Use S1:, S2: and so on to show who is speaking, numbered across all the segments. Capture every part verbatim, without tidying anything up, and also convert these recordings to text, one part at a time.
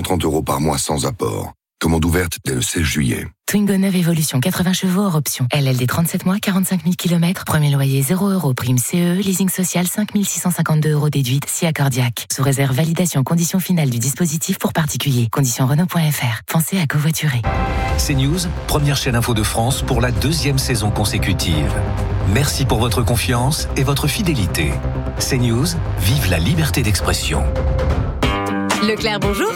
S1: trente euros par mois sans apport. Commande ouverte dès le seize juillet.
S2: Twingo neuf Evolution quatre-vingts chevaux hors option. L L D trente-sept mois, quarante-cinq mille kilomètres. Premier loyer zéro euros. Prime C E, leasing social cinq mille six cent cinquante-deux euros déduite, si accordiaque. Sous réserve validation conditions finales du dispositif pour particulier. Conditions Renault point F R. Pensez à covoiturer.
S3: CNews, première chaîne info de France pour la deuxième saison consécutive. Merci pour votre confiance et votre fidélité. CNews, vive la liberté d'expression.
S4: Leclerc, bonjour.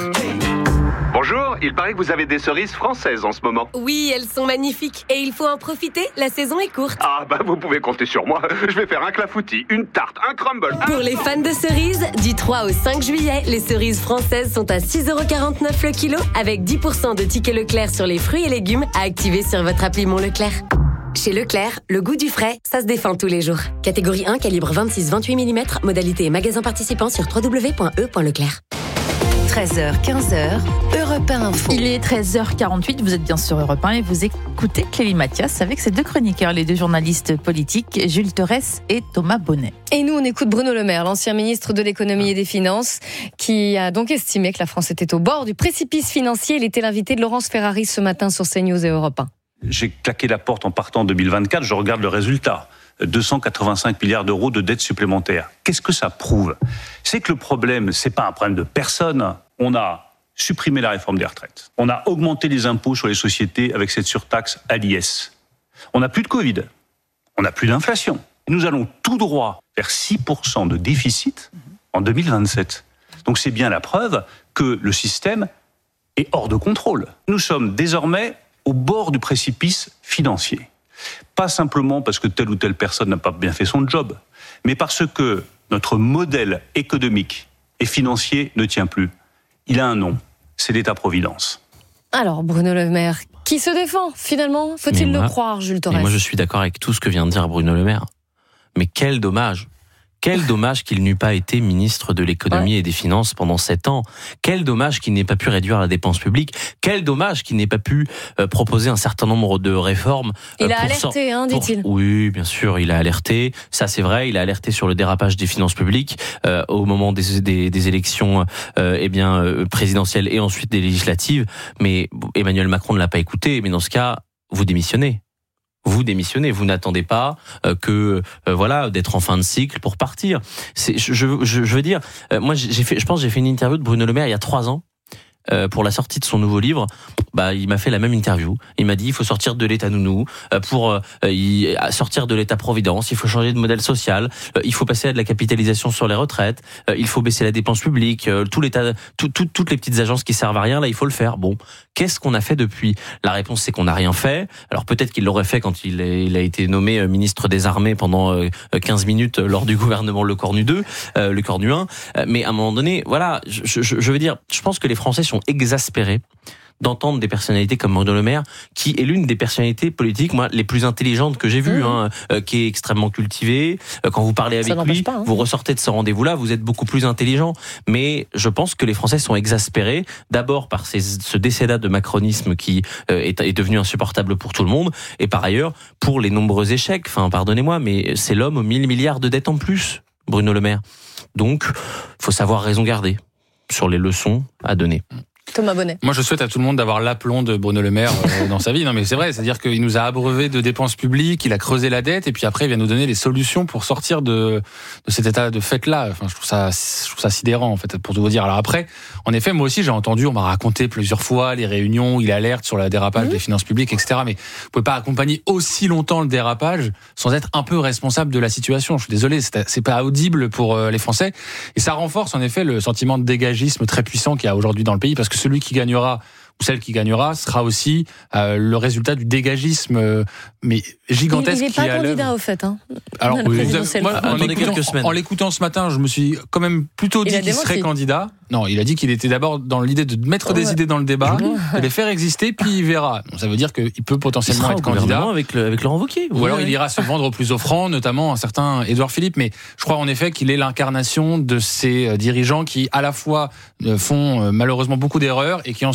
S5: Bonjour, il paraît que vous avez des cerises françaises en ce moment.
S4: Oui, elles sont magnifiques et il faut en profiter, la saison est courte.
S5: Ah bah vous pouvez compter sur moi, je vais faire un clafoutis, une tarte, un crumble.
S4: Pour les fans de cerises, du trois au cinq juillet, les cerises françaises sont à six euros quarante-neuf le kilo avec dix pour cent de tickets Leclerc sur les fruits et légumes à activer sur votre appli Mon Leclerc. Chez Leclerc, le goût du frais, ça se défend tous les jours. Catégorie un, calibre vingt-six à vingt-huit millimètres, modalité et magasin participant sur w w w point e point leclerc.
S2: treize heures, quinze heures, Europe un Info.
S6: Il est treize heures quarante-huit, vous êtes bien sur Europe un et vous écoutez Clélie Mathias avec ses deux chroniqueurs, les deux journalistes politiques, Jules Torres et Thomas Bonnet.
S7: Et nous, on écoute Bruno Le Maire, l'ancien ministre de l'économie et des finances, qui a donc estimé que la France était au bord du précipice financier. Il était l'invité de Laurence Ferrari ce matin sur CNews et Europe un.
S8: J'ai claqué la porte en partant en deux mille vingt-quatre, je regarde le résultat. deux cent quatre-vingt-cinq milliards d'euros de dettes supplémentaires. Qu'est-ce que ça prouve ? C'est que le problème, c'est pas un problème de personne. On a supprimé la réforme des retraites. On a augmenté les impôts sur les sociétés avec cette surtaxe à l'I S. On n'a plus de Covid. On n'a plus d'inflation. Nous allons tout droit vers six pour cent de déficit en deux mille vingt-sept. Donc c'est bien la preuve que le système est hors de contrôle. Nous sommes désormais au bord du précipice financier. Pas simplement parce que telle ou telle personne n'a pas bien fait son job, mais parce que notre modèle économique et financier ne tient plus. Il a un nom, c'est l'État-providence.
S7: Alors, Bruno Le Maire, qui se défend finalement ? Faut-il
S9: moi,
S7: le croire, Jules Torres ?
S9: Moi, je suis d'accord avec tout ce que vient de dire Bruno Le Maire. Mais quel dommage ! Quel dommage qu'il n'eût pas été ministre de l'économie ouais. et des finances pendant sept ans. Quel dommage qu'il n'ait pas pu réduire la dépense publique. Quel dommage qu'il n'ait pas pu euh, proposer un certain nombre de réformes.
S7: Il
S9: euh,
S7: a alerté, sor- hein, dit-il.
S9: Pour... Oui, bien sûr, il a alerté. Ça, c'est vrai. Il a alerté sur le dérapage des finances publiques euh, au moment des, des, des élections euh, eh bien euh, présidentielles et ensuite des législatives. Mais Emmanuel Macron ne l'a pas écouté. Mais dans ce cas, vous démissionnez. Vous démissionnez, vous n'attendez pas euh, que euh, voilà d'être en fin de cycle pour partir. C'est, je, je, je veux dire, euh, moi j'ai fait, je pense j'ai fait une interview de Bruno Le Maire il y a trois ans euh, pour la sortie de son nouveau livre. Bah il m'a fait la même interview. Il m'a dit il faut sortir de l'État nounou euh, pour euh, y, sortir de l'État providence. Il faut changer de modèle social. Euh, il faut passer à de la capitalisation sur les retraites. Euh, il faut baisser la dépense publique. Euh, tout l'État, tout, tout, toutes les petites agences qui servent à rien là il faut le faire. Bon. Qu'est-ce qu'on a fait depuis ? La réponse, c'est qu'on n'a rien fait. Alors peut-être qu'il l'aurait fait quand il, est, il a été nommé ministre des Armées pendant quinze minutes lors du gouvernement Le Cornu deux, euh, Le Cornu un. Mais à un moment donné, voilà, je, je, je veux dire, je pense que les Français sont exaspérés d'entendre des personnalités comme Bruno Le Maire, qui est l'une des personnalités politiques, moi, les plus intelligentes que j'ai vues, mmh. hein, euh, qui est extrêmement cultivée. Euh, quand vous parlez avec lui, pas, hein. vous ressortez de ce rendez-vous-là, vous êtes beaucoup plus intelligent. Mais je pense que les Français sont exaspérés, d'abord par ces, ce décédat de macronisme qui euh, est, est devenu insupportable pour tout le monde, et par ailleurs, pour les nombreux échecs. Enfin, pardonnez-moi, mais c'est l'homme aux mille milliards de dettes en plus, Bruno Le Maire. Donc, faut savoir raison garder sur les leçons à donner.
S7: Thomas Bonnet.
S10: Moi, je souhaite à tout le monde d'avoir l'aplomb de Bruno Le Maire euh, dans sa vie. Non, mais c'est vrai, c'est-à-dire qu'il nous a abreuvé de dépenses publiques, il a creusé la dette, et puis après, il vient nous donner les solutions pour sortir de, de cet état de fait-là. Enfin, je trouve ça, je trouve ça sidérant, en fait, pour tout vous dire. Alors après, en effet, moi aussi, j'ai entendu, on m'a raconté plusieurs fois les réunions où il alerte sur le dérapage mmh. des finances publiques, et cetera. Mais vous pouvez pas accompagner aussi longtemps le dérapage sans être un peu responsable de la situation. Je suis désolé, c'est, c'est pas audible pour euh, les Français. Et ça renforce, en effet, le sentiment de dégagisme très puissant qu'il y a aujourd'hui dans le pays, parce que celui qui gagnera ou celle qui gagnera sera aussi euh, le résultat du dégagisme euh, mais gigantesque.
S7: Il n'est pas
S10: qui
S7: candidat au fait. Hein.
S10: Alors, oui, avez, moi, en,
S9: Attendez
S10: l'écoutant,
S9: quelques semaines.
S10: en l'écoutant ce matin, je me suis quand même plutôt dit qu'il serait candidat. Non, il a dit qu'il était d'abord dans l'idée de mettre oh, des ouais. idées dans le débat, de les faire exister, puis il verra. Donc, ça veut dire qu'il peut potentiellement être candidat.
S9: Avec, le, avec Laurent Wauquiez.
S10: Ou alors il ira se vendre au plus offrant, notamment un certain Édouard Philippe. Mais je crois en effet qu'il est l'incarnation de ces dirigeants qui à la fois font malheureusement beaucoup d'erreurs et qui ensuite viennent nous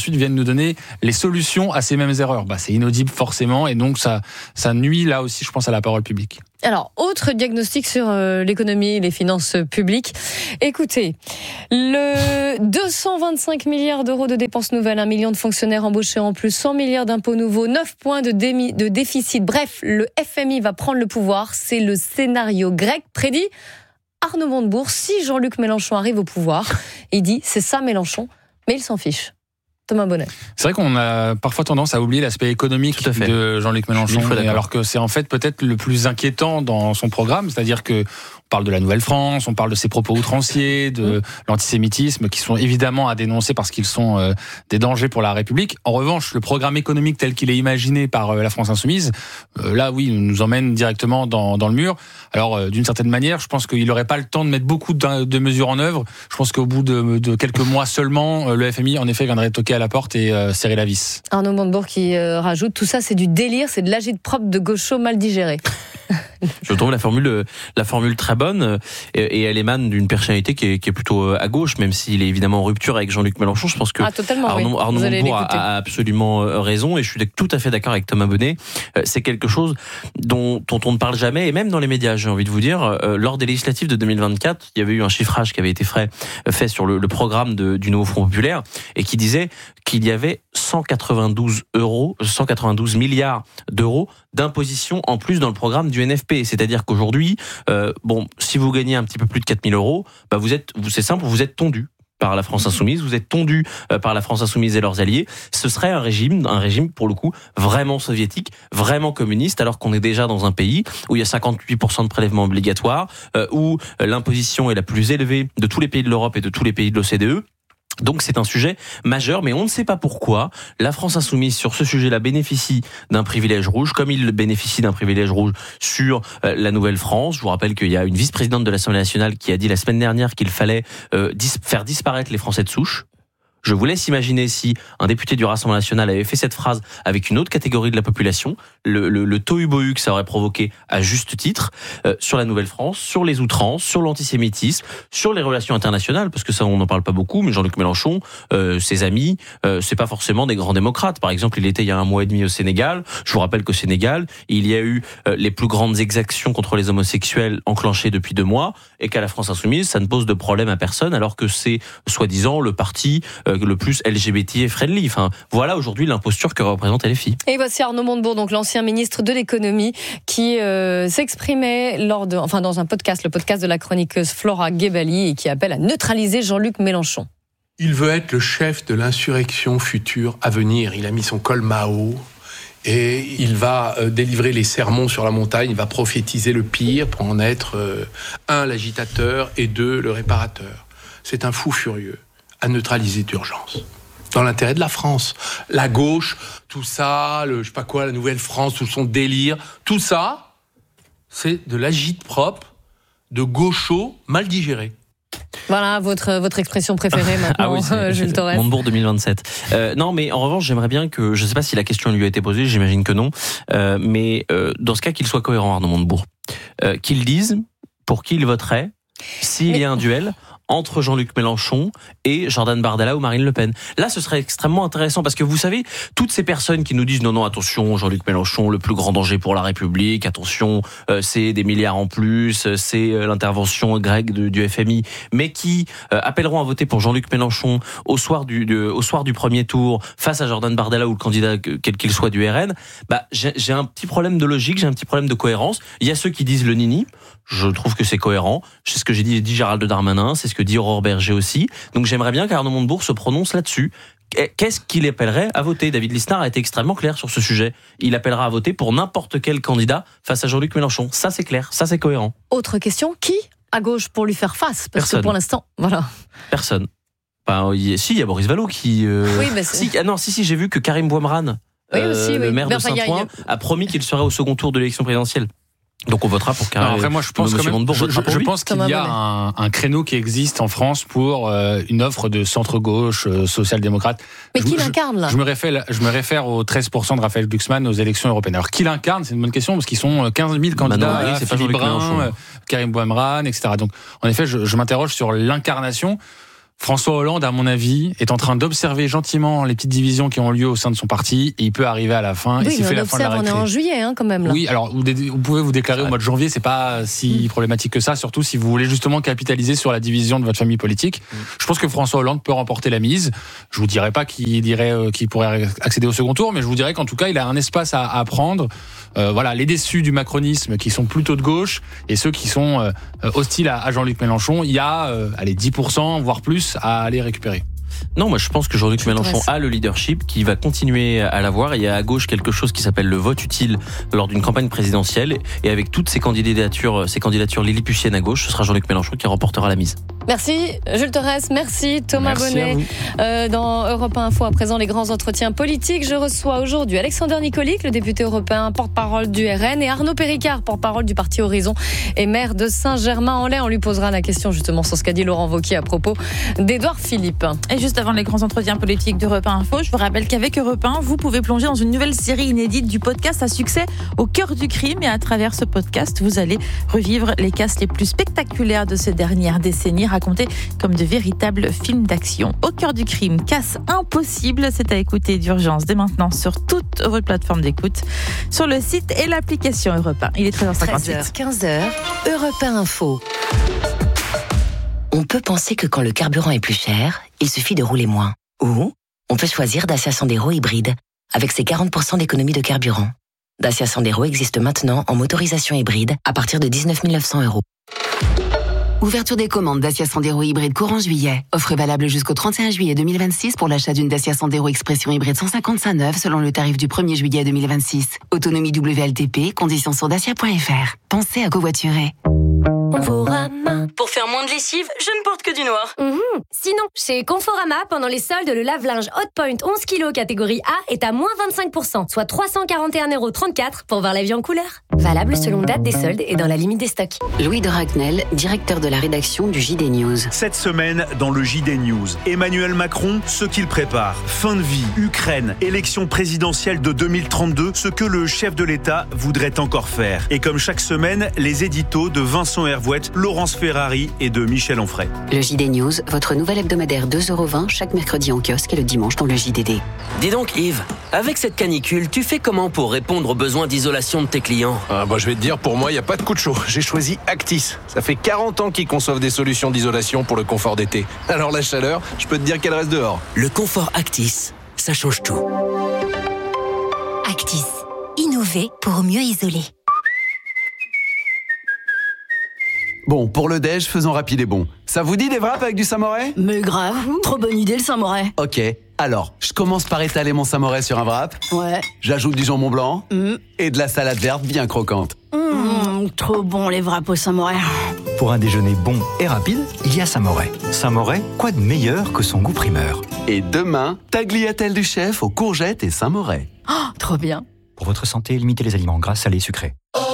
S10: donner les solutions à ces mêmes erreurs. Bah, c'est inaudible forcément, et donc ça, ça nuit là aussi, je pense, à la parole publique.
S7: Alors, autre diagnostic sur euh, l'économie et les finances publiques. Écoutez, le deux cent vingt-cinq milliards d'euros de dépenses nouvelles, un million de fonctionnaires embauchés en plus, cent milliards d'impôts nouveaux, neuf points de, démi- de déficit. Bref, le F M I va prendre le pouvoir. C'est le scénario grec prédit Arnaud Montebourg. Si Jean-Luc Mélenchon arrive au pouvoir, il dit c'est ça Mélenchon, mais il s'en fiche. Thomas Bonnet.
S10: C'est vrai qu'on a parfois tendance à oublier l'aspect économique de Jean-Luc Mélenchon, alors que c'est en fait peut-être le plus inquiétant dans son programme, c'est-à-dire que on parle de la Nouvelle-France, on parle de ses propos outranciers, de l'antisémitisme, qui sont évidemment à dénoncer parce qu'ils sont euh, des dangers pour la République. En revanche, le programme économique tel qu'il est imaginé par euh, la France Insoumise, euh, là, oui, nous emmène directement dans, dans le mur. Alors, euh, d'une certaine manière, je pense qu'il n'aurait pas le temps de mettre beaucoup de, de mesures en œuvre. Je pense qu'au bout de, de quelques mois seulement, euh, le F M I, en effet, viendrait toquer à la porte et euh, serrer la vis.
S7: Arnaud Montebourg qui euh, rajoute, tout ça, c'est du délire, c'est de l'agite-propre de gauchos mal digéré.
S9: Je trouve la formule, la formule très bonne, et, et elle émane d'une personnalité qui est, qui est plutôt à gauche, même s'il est évidemment en rupture avec Jean-Luc Mélenchon. Je pense que
S7: ah,
S9: Arnaud,
S7: oui.
S9: Arnaud Montebourg a, a absolument raison, et je suis tout à fait d'accord avec Thomas Bonnet. C'est quelque chose dont, dont on ne parle jamais, et même dans les médias, j'ai envie de vous dire. Lors des législatives de deux mille vingt-quatre, il y avait eu un chiffrage qui avait été fait, fait sur le, le programme de, du nouveau Front populaire, et qui disait qu'il y avait cent quatre-vingt-douze euros, cent quatre-vingt-douze milliards d'euros d'imposition en plus dans le programme du N F P. C'est-à-dire qu'aujourd'hui, euh, bon, si vous gagnez un petit peu plus de quatre mille euros, bah vous êtes, vous, c'est simple, vous êtes tondu par la France Insoumise, vous êtes tondu par la France Insoumise et leurs alliés. Ce serait un régime, un régime pour le coup vraiment soviétique, vraiment communiste, alors qu'on est déjà dans un pays où il y a cinquante-huit pour cent de prélèvements obligatoires, euh, où l'imposition est la plus élevée de tous les pays de l'Europe et de tous les pays de l'O C D E. Donc c'est un sujet majeur, mais on ne sait pas pourquoi la France Insoumise sur ce sujet-là bénéficie d'un privilège rouge, comme il bénéficie d'un privilège rouge sur euh, la Nouvelle-France. Je vous rappelle qu'il y a une vice-présidente de l'Assemblée nationale qui a dit la semaine dernière qu'il fallait euh, dis- faire disparaître les Français de souche. Je vous laisse imaginer si un député du Rassemblement national avait fait cette phrase avec une autre catégorie de la population, le, le, le tohu-bohu que ça aurait provoqué à juste titre euh, sur la Nouvelle-France, sur les outrances, sur l'antisémitisme, sur les relations internationales, parce que ça on n'en parle pas beaucoup, mais Jean-Luc Mélenchon, euh, ses amis, euh, c'est pas forcément des grands démocrates. Par exemple, il était il y a un mois et demi au Sénégal. Je vous rappelle qu'au Sénégal, il y a eu euh, les plus grandes exactions contre les homosexuels enclenchées depuis deux mois, et qu'à la France Insoumise, ça ne pose de problème à personne, alors que c'est soi-disant le parti euh, le plus L G B T et friendly. Enfin, voilà aujourd'hui l'imposture que représente L F I.
S7: Et voici Arnaud Montebourg, donc l'ancien ministre de l'économie, qui euh, s'exprimait lors de, enfin dans un podcast, le podcast de la chroniqueuse Flora Gebali, et qui appelle à neutraliser Jean-Luc Mélenchon.
S11: Il veut être le chef de l'insurrection future à venir. Il a mis son col Mao et il va euh, délivrer les sermons sur la montagne. Il va prophétiser le pire pour en être euh, un, l'agitateur, et deux, le réparateur. C'est un fou furieux à neutraliser d'urgence. Dans l'intérêt de la France. La gauche, tout ça, le, je sais pas quoi, la Nouvelle-France, tout son délire, tout ça, c'est de l'agite-propre, de gauchos mal digérés.
S7: Voilà votre votre expression préférée maintenant, ah oui, c'est, Jules Torres.
S9: Montebourg deux mille vingt-sept. Euh, non, mais en revanche, j'aimerais bien que, je ne sais pas si la question lui a été posée, j'imagine que non, euh, mais euh, dans ce cas, qu'il soit cohérent, Arnaud Montebourg, euh, qu'il dise pour qui il voterait s'il mais... y a un duel entre Jean-Luc Mélenchon et Jordan Bardella ou Marine Le Pen. Là, ce serait extrêmement intéressant parce que vous savez, toutes ces personnes qui nous disent non, non, attention, Jean-Luc Mélenchon, le plus grand danger pour la République, attention, euh, c'est des milliards en plus, c'est euh, l'intervention grecque de, du F M I, mais qui euh, appelleront à voter pour Jean-Luc Mélenchon au soir du, de, au soir du premier tour face à Jordan Bardella ou le candidat quel qu'il soit du R N, bah, j'ai, j'ai un petit problème de logique, j'ai un petit problème de cohérence. Il y a ceux qui disent le nini. Je trouve que c'est cohérent. C'est ce que j'ai dit, dit Gérald Darmanin, c'est ce que dit Aurore Berger aussi. Donc j'aimerais bien qu'Arnaud Montebourg se prononce là-dessus. Qu'est-ce qu'il appellerait à voter ? David Lisnard a été extrêmement clair sur ce sujet. Il appellera à voter pour n'importe quel candidat face à Jean-Luc Mélenchon. Ça c'est clair, ça c'est cohérent.
S7: Autre question, qui à gauche pour lui faire face ? Parce
S9: Personne.
S7: que pour l'instant, voilà.
S9: Personne. Enfin, y a, si, il y a Boris Vallaud qui... Euh...
S7: Oui, mais c'est...
S9: Si, ah non, si, si, j'ai vu que Karim Bouamran,
S7: oui, aussi,
S9: euh,
S7: oui.
S9: le maire
S7: Bertha
S9: de Saint-Ouen, a promis qu'il serait au second tour de l'élection présidentielle. Donc on votera pour Karim.
S10: Après moi je pense quand même, je, je, je pense qu'il y a un, un créneau qui existe en France pour euh, une offre de centre-gauche euh, social-démocrate.
S7: Mais
S10: je,
S7: qui
S10: je,
S7: l'incarne là ?
S10: Je me réfère, je me réfère aux treize pour cent de Raphaël Glucksmann aux élections européennes. Alors qui l'incarne ? C'est une bonne question parce qu'ils sont quinze mille candidats, bah non, oui, c'est Philippe Brun, euh, Karim Bouamran, et cetera. Donc en effet je, je m'interroge sur l'incarnation. François Hollande, à mon avis, est en train d'observer gentiment les petites divisions qui ont lieu au sein de son parti et il peut arriver à la fin.
S7: Oui,
S10: et s'il
S7: mais
S10: fait
S7: on
S10: la fin de la
S7: observe, on est
S10: récré.
S7: en juillet hein, quand même. Là.
S10: Oui, alors vous, vous pouvez vous déclarer au mois de janvier, c'est pas si mmh. problématique que ça, surtout si vous voulez justement capitaliser sur la division de votre famille politique. Mmh. Je pense que François Hollande peut remporter la mise. Je vous dirais pas qu'il dirait euh, qu'il pourrait accéder au second tour, mais je vous dirais qu'en tout cas, il a un espace à, à prendre. Euh, voilà, les déçus du macronisme qui sont plutôt de gauche et ceux qui sont euh, hostiles à, à Jean-Luc Mélenchon, il y a euh, allez, dix pour cent, voire plus, à aller récupérer.
S9: Non, moi je pense que Jean-Luc Mélenchon a le leadership, qui va continuer à l'avoir. Il y a à gauche quelque chose qui s'appelle le vote utile lors d'une campagne présidentielle. Et avec toutes ces candidatures, ces candidatures lilliputiennes à gauche, ce sera Jean-Luc Mélenchon qui remportera la mise.
S7: Merci Jules Torres, merci Thomas
S10: merci
S7: Bonnet. Euh, dans Europe un Info, à présent les grands entretiens politiques. Je reçois aujourd'hui Alexander Nicolic, le député européen, porte-parole du R N, et Arnaud Péricard, porte-parole du parti Horizon et maire de Saint-Germain-en-Laye. On lui posera la question justement sur ce qu'a dit Laurent Wauquiez à propos d'Édouard Philippe.
S6: Et juste avant les grands entretiens politiques d'Europe un Info, je vous rappelle qu'avec Europe un, vous pouvez plonger dans une nouvelle série inédite du podcast à succès Au cœur du crime. Et à travers ce podcast, vous allez revivre les casses les plus spectaculaires de ces dernières décennies, racontés comme de véritables films d'action. Au cœur du crime, casse impossible, c'est à écouter d'urgence dès maintenant sur toutes vos plateformes d'écoute, sur le site et l'application Europe un. Il est treize heures cinquante-huit.
S2: treize heures, quinze heures, Europe un Info. On peut penser que quand le carburant est plus cher, il suffit de rouler moins. Ou on peut choisir Dacia Sandero hybride, avec ses quarante pour cent d'économie de carburant. Dacia Sandero existe maintenant en motorisation hybride à partir de dix-neuf mille neuf cents euros.
S12: Ouverture des commandes Dacia Sandero hybride courant juillet. Offre valable jusqu'au trente et un juillet deux mille vingt-six pour l'achat d'une Dacia Sandero Expression hybride cent cinquante-cinq neuve selon le tarif du premier juillet deux mille vingt-six. Autonomie W L T P, conditions sur dacia point f r. Pensez à covoiturer.
S13: Conforama. Pour faire moins de lessive, je ne porte que du noir.
S4: Mmh. Sinon, chez Conforama, pendant les soldes, le lave-linge Hotpoint onze kilos catégorie A est à moins vingt-cinq pour cent, soit trois cent quarante et un euros trente-quatre pour voir la vie en couleur. Valable selon date des soldes et dans la limite des stocks.
S12: Louis de Ragnel, directeur de la rédaction du J D News.
S14: Cette semaine, dans le J D News, Emmanuel Macron, ce qu'il prépare. Fin de vie, Ukraine, élection présidentielle de deux mille trente-deux, ce que le chef de l'État voudrait encore faire. Et comme chaque semaine, les éditos de Vincent Hervouette, Laurence Ferrari et de Michel Onfray.
S12: Le J D News, votre nouvel hebdomadaire deux euros vingt chaque mercredi en kiosque et le dimanche dans le J D D.
S15: Dis donc Yves, avec cette canicule, tu fais comment pour répondre aux besoins d'isolation de tes clients ?
S16: Ah bah je vais te dire, pour moi, il n'y a pas de coup de chaud. J'ai choisi Actis. Ça fait quarante ans qu'ils conçoivent des solutions d'isolation pour le confort d'été. Alors la chaleur, je peux te dire qu'elle reste dehors.
S15: Le confort Actis, ça change tout.
S17: Actis, innover pour mieux isoler.
S18: Bon, pour le déj, faisons rapide et bon. Ça vous dit des wraps avec du samouraï ?
S17: Mais grave, trop bonne idée le samouraï.
S18: Ok, alors, je commence par étaler mon samouraï sur un wrap.
S17: Ouais.
S18: J'ajoute du jambon blanc
S17: mmh.
S18: et de la salade verte bien croquante.
S17: Mmh, trop bon les wraps au samouraï.
S19: Pour un déjeuner bon et rapide, il y a Samouraï. Samouraï, quoi de meilleur que son goût primeur ?
S18: Et demain, tagliatelle du chef aux courgettes et Samouraï.
S17: Oh, trop bien.
S19: Pour votre santé, limitez les aliments gras, salés et sucrés.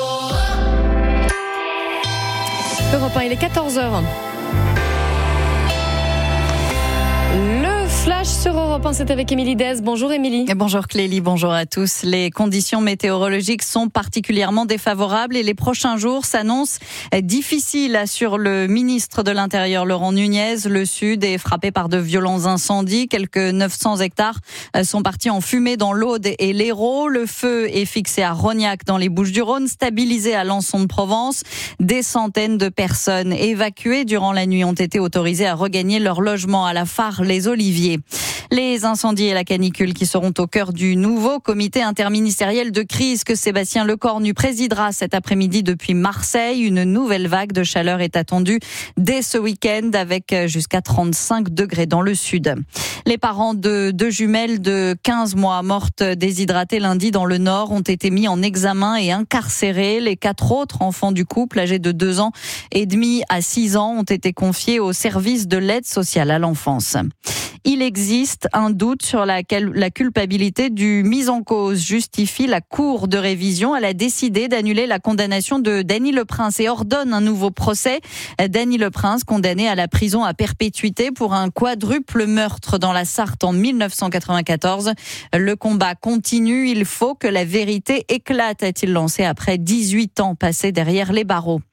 S7: Europe un, il est quatorze heures. Le flash sur Europe un, c'est avec Émilie Dez. Bonjour Émilie.
S20: Et bonjour Clélie, bonjour à tous. Les conditions météorologiques sont particulièrement défavorables et les prochains jours s'annoncent difficiles, assure le ministre de l'Intérieur Laurent Nunez. Le sud est frappé par de violents incendies. Quelques neuf cents hectares sont partis en fumée dans l'Aude et l'Hérault. Le feu est fixé à Rognac dans les Bouches-du-Rhône, stabilisé à Lançon de Provence. Des centaines de personnes évacuées durant la nuit ont été autorisées à regagner leur logement à la Phare-les-Oliviers. Les incendies et la canicule qui seront au cœur du nouveau comité interministériel de crise que Sébastien Lecornu présidera cet après-midi depuis Marseille. Une nouvelle vague de chaleur est attendue dès ce week-end avec jusqu'à trente-cinq degrés dans le sud. Les parents de deux jumelles de quinze mois mortes déshydratées lundi dans le Nord ont été mis en examen et incarcérés. Les quatre autres enfants du couple, âgés de deux ans et demi à six ans, ont été confiés au service de l'aide sociale à l'enfance. Il existe un doute sur la, la culpabilité du mis en cause. Justifie la Cour de révision. Elle a décidé d'annuler la condamnation de Dany Leprince et ordonne un nouveau procès. Dany Leprince, condamné à la prison à perpétuité pour un quadruple meurtre dans la Sarthe en mille neuf cent quatre-vingt-quatorze. Le combat continue. Il faut que la vérité éclate, a-t-il lancé après dix-huit ans passés derrière les barreaux.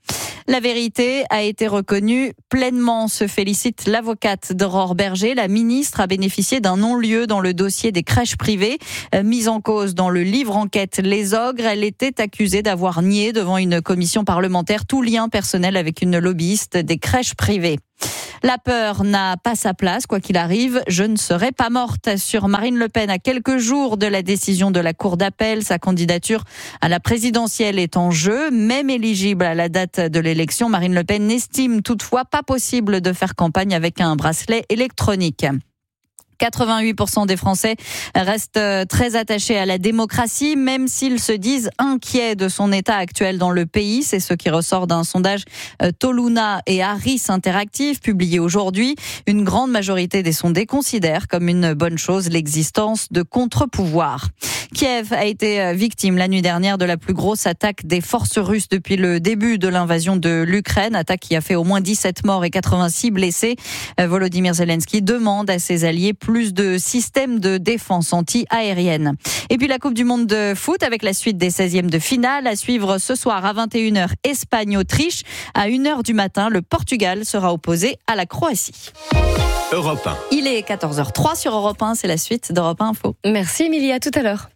S20: La vérité a été reconnue pleinement, se félicite l'avocate d'Aurore Berger. La ministre a bénéficié d'un non-lieu dans le dossier des crèches privées. Mise en cause dans le livre enquête Les Ogres, elle était accusée d'avoir nié devant une commission parlementaire tout lien personnel avec une lobbyiste des crèches privées. La peur n'a pas sa place, quoi qu'il arrive, je ne serai pas morte, assure Marine Le Pen à quelques jours de la décision de la Cour d'appel. Sa candidature à la présidentielle est en jeu, même éligible à la date de l'élection. Marine Le Pen n'estime toutefois pas possible de faire campagne avec un bracelet électronique. quatre-vingt-huit pour cent des Français restent très attachés à la démocratie, même s'ils se disent inquiets de son état actuel dans le pays. C'est ce qui ressort d'un sondage Toluna et Harris Interactive publié aujourd'hui. Une grande majorité des sondés considèrent comme une bonne chose l'existence de contre-pouvoirs. Kiev a été victime la nuit dernière de la plus grosse attaque des forces russes depuis le début de l'invasion de l'Ukraine, attaque qui a fait au moins dix-sept morts et quatre-vingt-six blessés. Volodymyr Zelensky demande à ses alliés plus de systèmes de défense anti-aérienne. Et puis la Coupe du Monde de foot avec la suite des seizièmes de finale à suivre ce soir à vingt et une heures Espagne-Autriche. À une heure du matin, le Portugal sera opposé à la Croatie.
S3: Europe un.
S20: Il est quatorze heures zéro trois sur Europe un, c'est la suite d'Europe un Info.
S7: Merci Emilie, à tout à l'heure.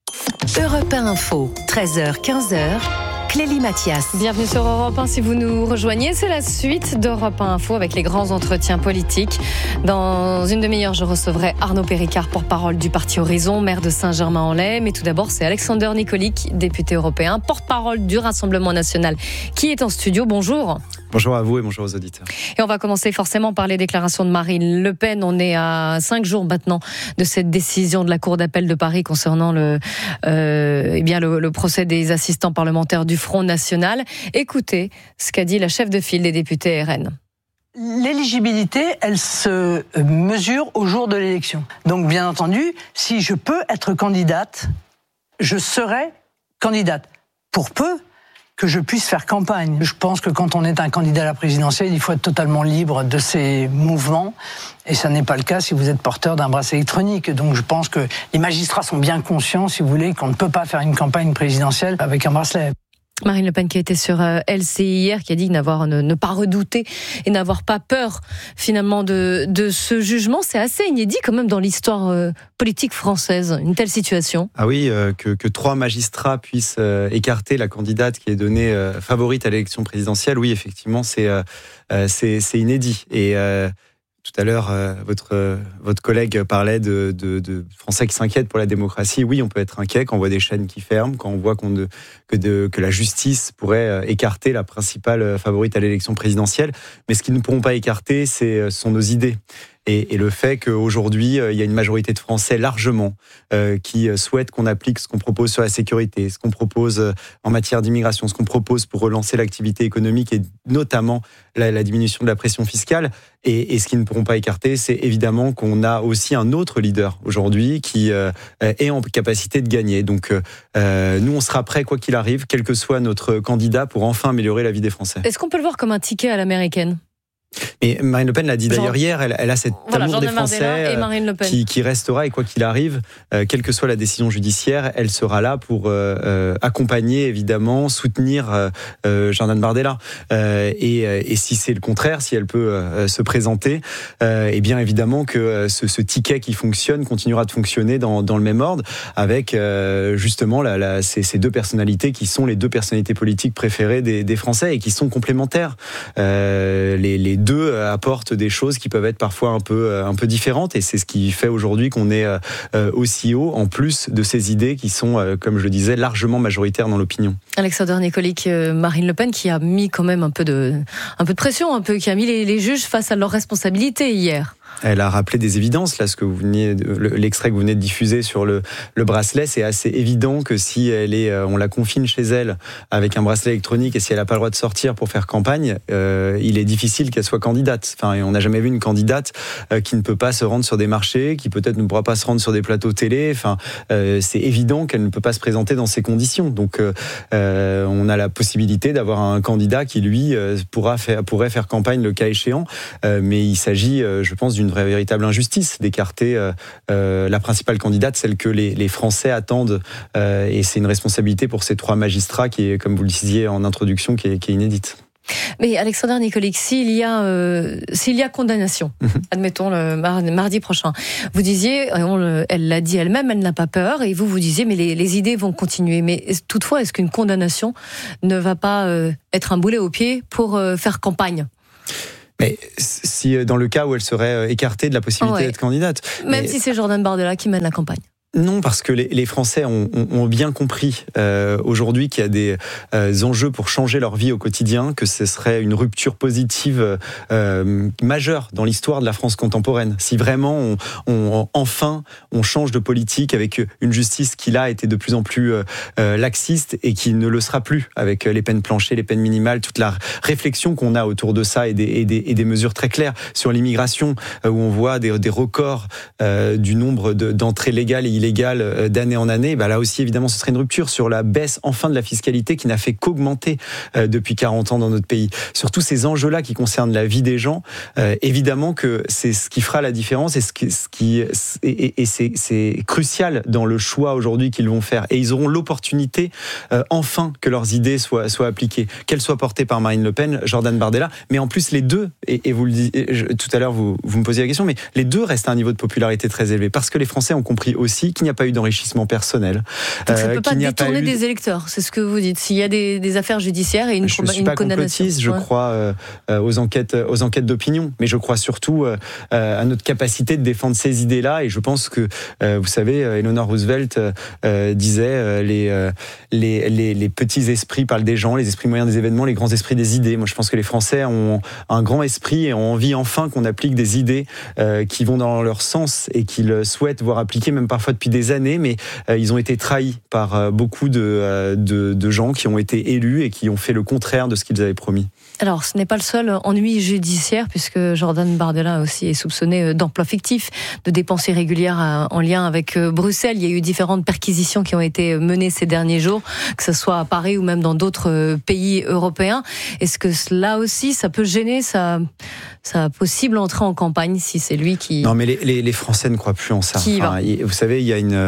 S2: Europe un Info, treize heures quinze. Clélie Mathias.
S7: Bienvenue sur Europe un. Si vous nous rejoignez, c'est la suite d'Europe un Info avec les grands entretiens politiques. Dans une demi-heure, je recevrai Arnaud Péricard, porte-parole du parti Horizon, maire de Saint-Germain-en-Laye. Mais tout d'abord, c'est Alexander Nikolic, député européen, porte-parole du Rassemblement national, qui est en studio. Bonjour.
S21: Bonjour à vous et bonjour aux auditeurs.
S7: Et on va commencer forcément par les déclarations de Marine Le Pen. On est à cinq jours maintenant de cette décision de la Cour d'appel de Paris concernant le, euh, eh bien le, le procès des assistants parlementaires du Front National. Écoutez ce qu'a dit la chef de file des députés R N.
S22: L'éligibilité, elle se mesure au jour de l'élection. Donc bien entendu, si je peux être candidate, je serai candidate. Pour peu que je puisse faire campagne. Je pense que quand on est un candidat à la présidentielle, il faut être totalement libre de ses mouvements. Et ça n'est pas le cas si vous êtes porteur d'un bracelet électronique. Donc je pense que les magistrats sont bien conscients, si vous voulez, qu'on ne peut pas faire une campagne présidentielle avec un bracelet.
S7: Marine Le Pen qui était sur L C I hier, qui a dit n'avoir, ne, ne pas redouter et n'avoir pas peur finalement de, de ce jugement. C'est assez inédit quand même dans l'histoire euh, politique française, une telle situation.
S21: Ah oui, euh, que, que trois magistrats puissent euh, écarter la candidate qui est donnée euh, favorite à l'élection présidentielle, oui effectivement c'est, euh, c'est, c'est inédit. Et euh, tout à l'heure, euh, votre, euh, votre collègue parlait de, de, de Français qui s'inquiètent pour la démocratie. Oui, on peut être inquiet quand on voit des chaînes qui ferment, quand on voit qu'on de, que, de, que la justice pourrait euh, écarter la principale favorite à l'élection présidentielle. Mais ce qu'ils ne pourront pas écarter, c'est, sont nos idées. Et, et le fait qu'aujourd'hui, euh, il y a une majorité de Français largement euh, qui souhaitent qu'on applique ce qu'on propose sur la sécurité, ce qu'on propose euh, en matière d'immigration, ce qu'on propose pour relancer l'activité économique et notamment la, la diminution de la pression fiscale. Et, et ce qu'ils ne pourront pas écarter, c'est évidemment qu'on a aussi un autre leader aujourd'hui qui euh, est en capacité de gagner. Donc euh, nous, on sera prêts quoi qu'il arrive, quel que soit notre candidat, pour enfin améliorer la vie des Français.
S7: Est-ce qu'on peut le voir comme un ticket à l'américaine ?
S21: Et Marine Le Pen l'a dit d'ailleurs Jean... hier, elle, elle a cet
S7: voilà,
S21: amour
S7: Jean
S21: des Français
S7: et Marine Le Pen.
S21: Qui, qui restera, et quoi qu'il arrive, euh, quelle que soit la décision judiciaire, elle sera là pour euh, euh, accompagner, évidemment, soutenir euh, euh, Jordan Bardella. Euh, et, et si c'est le contraire, si elle peut euh, se présenter, euh, et bien évidemment que euh, ce, ce ticket qui fonctionne continuera de fonctionner dans, dans le même ordre, avec euh, justement la, la, ces, ces deux personnalités qui sont les deux personnalités politiques préférées des, des Français et qui sont complémentaires. Euh, les, les deux apportent des choses qui peuvent être parfois un peu, un peu différentes, et c'est ce qui fait aujourd'hui qu'on est aussi haut, en plus de ces idées qui sont, comme je le disais, largement majoritaires dans l'opinion.
S7: Alexander Nikolic, Marine Le Pen qui a mis quand même un peu de, un peu de pression, un peu, qui a mis les, les juges face à leurs responsabilités hier.
S21: Elle a rappelé des évidences, là, ce que vous veniez, de, l'extrait que vous venez de diffuser sur le, le bracelet, c'est assez évident que si elle est, on la confine chez elle avec un bracelet électronique et si elle n'a pas le droit de sortir pour faire campagne, euh, il est difficile qu'elle soit candidate. Enfin, on n'a jamais vu une candidate euh, qui ne peut pas se rendre sur des marchés, qui peut-être ne pourra pas se rendre sur des plateaux télé. Enfin, euh, c'est évident qu'elle ne peut pas se présenter dans ces conditions. Donc, euh, on a la possibilité d'avoir un candidat qui, lui, euh, pourra faire, pourrait faire campagne le cas échéant. Euh, mais il s'agit, euh, je pense, d'une une vraie véritable injustice d'écarter euh, euh, la principale candidate, celle que les, les Français attendent, euh, et c'est une responsabilité pour ces trois magistrats qui est, comme vous le disiez en introduction, qui est, qui est inédite.
S7: Mais Alexander Nikolic, s'il y a, euh, s'il y a condamnation, mmh. admettons le mardi prochain, vous disiez, on le, elle l'a dit elle-même, elle n'a pas peur, et vous vous disiez, mais les, les idées vont continuer. Mais toutefois, est-ce qu'une condamnation ne va pas euh, être un boulet au pied pour euh, faire campagne ?
S21: Mais si dans le cas où elle serait écartée de la possibilité ouais. d'être candidate.
S7: Même
S21: mais...
S7: si c'est Jordan Bardella qui mène la campagne.
S21: Non, parce que les, les Français ont, ont, ont bien compris euh, aujourd'hui qu'il y a des euh, enjeux pour changer leur vie au quotidien, que ce serait une rupture positive euh, majeure dans l'histoire de la France contemporaine. Si vraiment, on, on, enfin, on change de politique avec une justice qui, là, a été de plus en plus euh, laxiste et qui ne le sera plus avec les peines planchées, les peines minimales, toute la réflexion qu'on a autour de ça et des, et des, et des mesures très claires sur l'immigration, où on voit des, des records euh, du nombre de, d'entrées légales et illégales illégale d'année en année, bah là aussi évidemment ce serait une rupture sur la baisse enfin de la fiscalité qui n'a fait qu'augmenter euh, depuis quarante ans dans notre pays. Sur tous ces enjeux-là qui concernent la vie des gens, euh, évidemment que c'est ce qui fera la différence et ce qui, ce qui et, et c'est, c'est crucial dans le choix aujourd'hui qu'ils vont faire. Et ils auront l'opportunité euh, enfin que leurs idées soient, soient appliquées, qu'elles soient portées par Marine Le Pen, Jordan Bardella, mais en plus les deux, et, et vous le dites tout à l'heure, vous, vous me posiez la question, mais les deux restent à un niveau de popularité très élevé parce que les Français ont compris aussi qu'il n'y a pas eu d'enrichissement personnel.
S7: Donc ça ne peut
S21: euh,
S7: pas détourner
S21: pas eu...
S7: des électeurs, c'est ce que vous dites. S'il y a des, des affaires judiciaires et une,
S21: je
S7: proba-
S21: suis
S7: une
S21: pas
S7: condamnation.
S21: complotiste, je
S7: ouais.
S21: crois euh, aux enquêtes, aux enquêtes d'opinion, mais je crois surtout euh, à notre capacité de défendre ces idées-là. Et je pense que, euh, vous savez, Eleanor Roosevelt euh, disait euh, les, euh, les, les, les petits esprits parlent des gens, les esprits moyens des événements, les grands esprits des idées. Moi, je pense que les Français ont un grand esprit et ont envie enfin qu'on applique des idées euh, qui vont dans leur sens et qu'ils souhaitent voir appliquer, même parfois depuis des années, mais euh, ils ont été trahis par euh, beaucoup de, euh, de, de gens qui ont été élus et qui ont fait le contraire de ce qu'ils avaient promis.
S7: Alors, ce n'est pas le seul ennui judiciaire, puisque Jordan Bardella aussi est soupçonné d'emploi fictif, de dépenses irrégulières en lien avec Bruxelles. Il y a eu différentes perquisitions qui ont été menées ces derniers jours, que ce soit à Paris ou même dans d'autres pays européens. Est-ce que là aussi, ça peut gêner sa, sa possible entrée en campagne, si c'est lui qui...
S21: Non, mais les, les, les Français ne croient plus en ça.
S7: Qui
S21: enfin, vous savez, il y a une...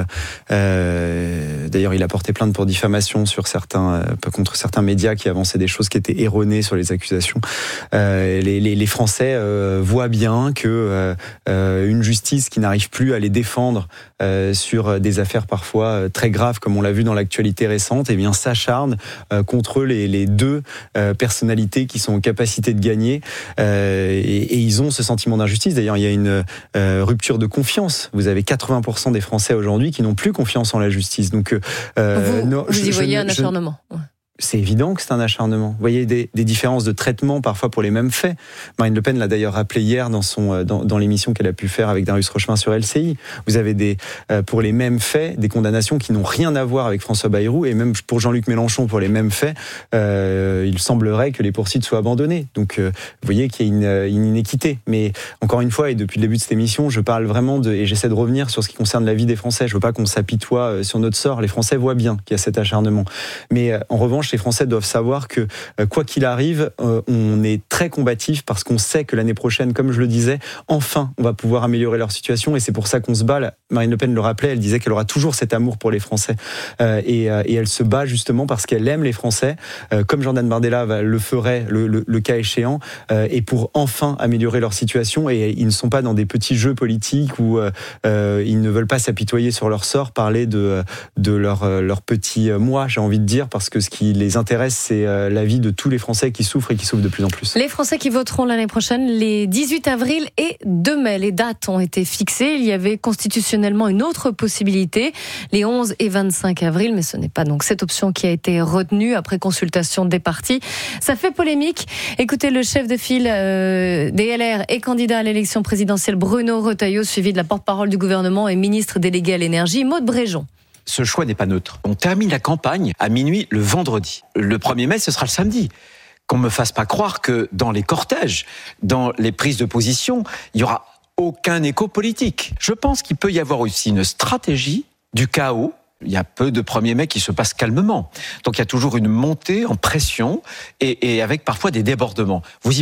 S21: Euh, d'ailleurs, il a porté plainte pour diffamation sur certains, euh, contre certains médias qui avançaient des choses qui étaient erronées sur les accusations. Euh, les, les, les Français euh, voient bien que euh, une justice qui n'arrive plus à les défendre euh, sur des affaires parfois très graves, comme on l'a vu dans l'actualité récente, eh bien s'acharne euh, contre les, les deux euh, personnalités qui sont en capacité de gagner. Euh, et, et ils ont ce sentiment d'injustice. D'ailleurs, il y a une euh, rupture de confiance. Vous avez quatre-vingts pour cent des Français aujourd'hui qui n'ont plus confiance en la justice. Donc, euh,
S7: vous,
S21: non,
S7: vous y
S21: je,
S7: voyez
S21: je,
S7: un acharnement. Ouais.
S21: C'est évident que c'est un acharnement. Vous voyez des, des différences de traitement parfois pour les mêmes faits. Marine Le Pen l'a d'ailleurs rappelé hier dans son dans, dans l'émission qu'elle a pu faire avec Darius Rochemin sur L C I. Vous avez des euh, pour les mêmes faits des condamnations qui n'ont rien à voir avec François Bayrou, et même pour Jean-Luc Mélenchon pour les mêmes faits, euh, il semblerait que les poursuites soient abandonnées. Donc euh, vous voyez qu'il y a une, une inéquité. Mais encore une fois, et depuis le début de cette émission, je parle vraiment de et j'essaie de revenir sur ce qui concerne la vie des Français. Je veux pas qu'on s'apitoie sur notre sort. Les Français voient bien qu'il y a cet acharnement. Mais euh, en revanche, les Français doivent savoir que quoi qu'il arrive, euh, on est très combatif parce qu'on sait que l'année prochaine, comme je le disais, enfin, on va pouvoir améliorer leur situation, et c'est pour ça qu'on se bat. Marine Le Pen le rappelait, elle disait qu'elle aura toujours cet amour pour les Français, euh, et, euh, et elle se bat justement parce qu'elle aime les Français, euh, comme Jordan Bardella va, le ferait le, le, le cas échéant, euh, et pour enfin améliorer leur situation. Et ils ne sont pas dans des petits jeux politiques où euh, ils ne veulent pas s'apitoyer sur leur sort, parler de, de leur, leur petit moi, j'ai envie de dire, parce que ce qui les intéresse, c'est la vie de tous les Français qui souffrent et qui souffrent de plus en plus.
S7: Les Français qui voteront l'année prochaine, les dix-huit avril et deux mai. Les dates ont été fixées. Il y avait constitutionnellement une autre possibilité, les onze et vingt-cinq avril, mais ce n'est pas donc cette option qui a été retenue après consultation des partis. Ça fait polémique. Écoutez le chef de file euh, des L R et candidat à l'élection présidentielle, Bruno Retailleau, suivi de la porte-parole du gouvernement et ministre délégué à l'énergie, Maud Bréjon.
S1: Ce choix n'est pas neutre. On termine la campagne à minuit le vendredi. Le premier mai, ce sera le samedi. Qu'on me fasse pas croire que dans les cortèges, dans les prises de position, il y aura aucun écho politique. Je pense qu'il peut y avoir aussi une stratégie du chaos. Il y a peu de premier mai qui se passe calmement. Donc il y a toujours une montée en pression et, et avec parfois des débordements. Vous imaginez ?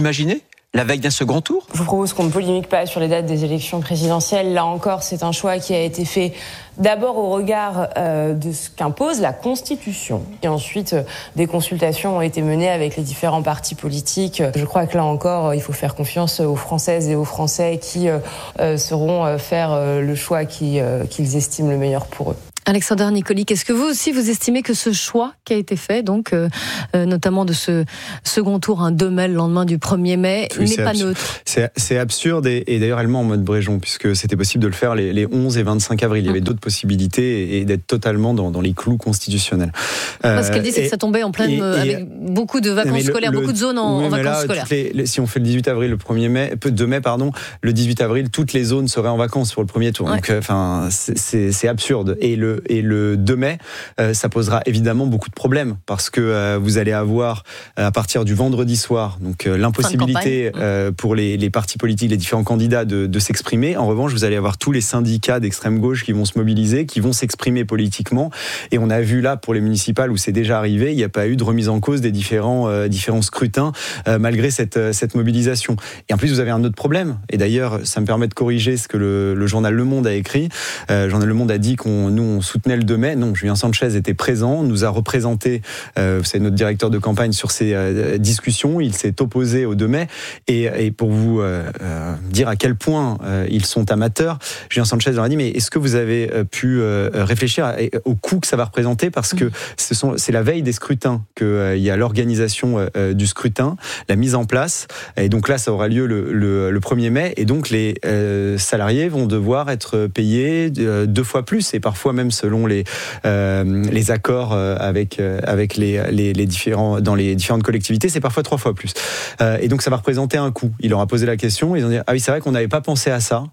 S1: la veille d'un second tour ?
S5: Je vous propose qu'on ne polémique pas sur les dates des élections présidentielles. Là encore, c'est un choix qui a été fait d'abord au regard euh, de ce qu'impose la Constitution. Et ensuite, euh, des consultations ont été menées avec les différents partis politiques. Je crois que là encore, il faut faire confiance aux Françaises et aux Français qui euh, euh, sauront euh, faire euh, le choix qui, euh, qu'ils estiment le meilleur pour eux.
S7: Alexander Nikolic, est-ce que vous aussi vous estimez que ce choix qui a été fait, donc euh, euh, notamment de ce second tour, un deux mai, le lendemain du premier mai, oui, n'est pas absurde. neutre
S21: c'est, c'est absurde et, et d'ailleurs elle ment en mode Bréjon, puisque c'était possible de le faire les, les onze et vingt-cinq avril. Il y avait d'autres possibilités et, et d'être totalement dans, dans les clous constitutionnels.
S7: Euh, Ce qu'elle dit, c'est et, que ça tombait en pleine, et, et, avec beaucoup de vacances le, scolaires, le, beaucoup de zones en, oui, en vacances là, scolaires. Les, les, si on fait le dix-huit avril, le premier mai, deux mai, pardon, le dix-huit avril, toutes les zones seraient en vacances pour le premier tour. Ouais. Donc, enfin, euh, c'est, c'est, c'est absurde. Et le, et le deux mai, euh, ça posera évidemment beaucoup de problèmes parce que euh, vous allez avoir à partir du vendredi soir donc euh, l'impossibilité euh, pour les, les partis politiques, les différents candidats de, de s'exprimer. En revanche, vous allez avoir tous les syndicats d'extrême gauche qui vont se mobiliser, qui vont s'exprimer politiquement. Et on a vu là pour les municipales où c'est déjà arrivé, il n'y a pas eu de remise en cause des différents euh, différents scrutins euh, malgré cette euh, cette mobilisation. Et en plus, vous avez un autre problème. Et d'ailleurs, ça me permet de corriger ce que le, le journal Le Monde a écrit. Euh, le journal Le Monde a dit qu'on nous on soutenait le deux mai. Non, Julien Sanchez était présent, nous a représenté, euh, c'est notre directeur de campagne sur ces euh, discussions, il s'est opposé au deux mai, et, et pour vous euh, euh, dire à quel point euh, ils sont amateurs, Julien Sanchez leur a dit, mais est-ce que vous avez euh, pu euh, réfléchir à, au coût que ça va représenter, parce que ce sont, c'est la veille des scrutins qu'il euh, y a l'organisation euh, du scrutin, la mise en place, et donc là ça aura lieu le, le, le premier mai, et donc les euh, salariés vont devoir être payés euh, deux fois plus, et parfois même selon les Euh, les accords euh, avec euh, avec les, les les différents dans les différentes collectivités, c'est parfois trois fois plus. Euh, et donc ça va représenter un coût. Il leur a posé la question, ils ont dit ah oui c'est vrai qu'on n'avait pas pensé à ça,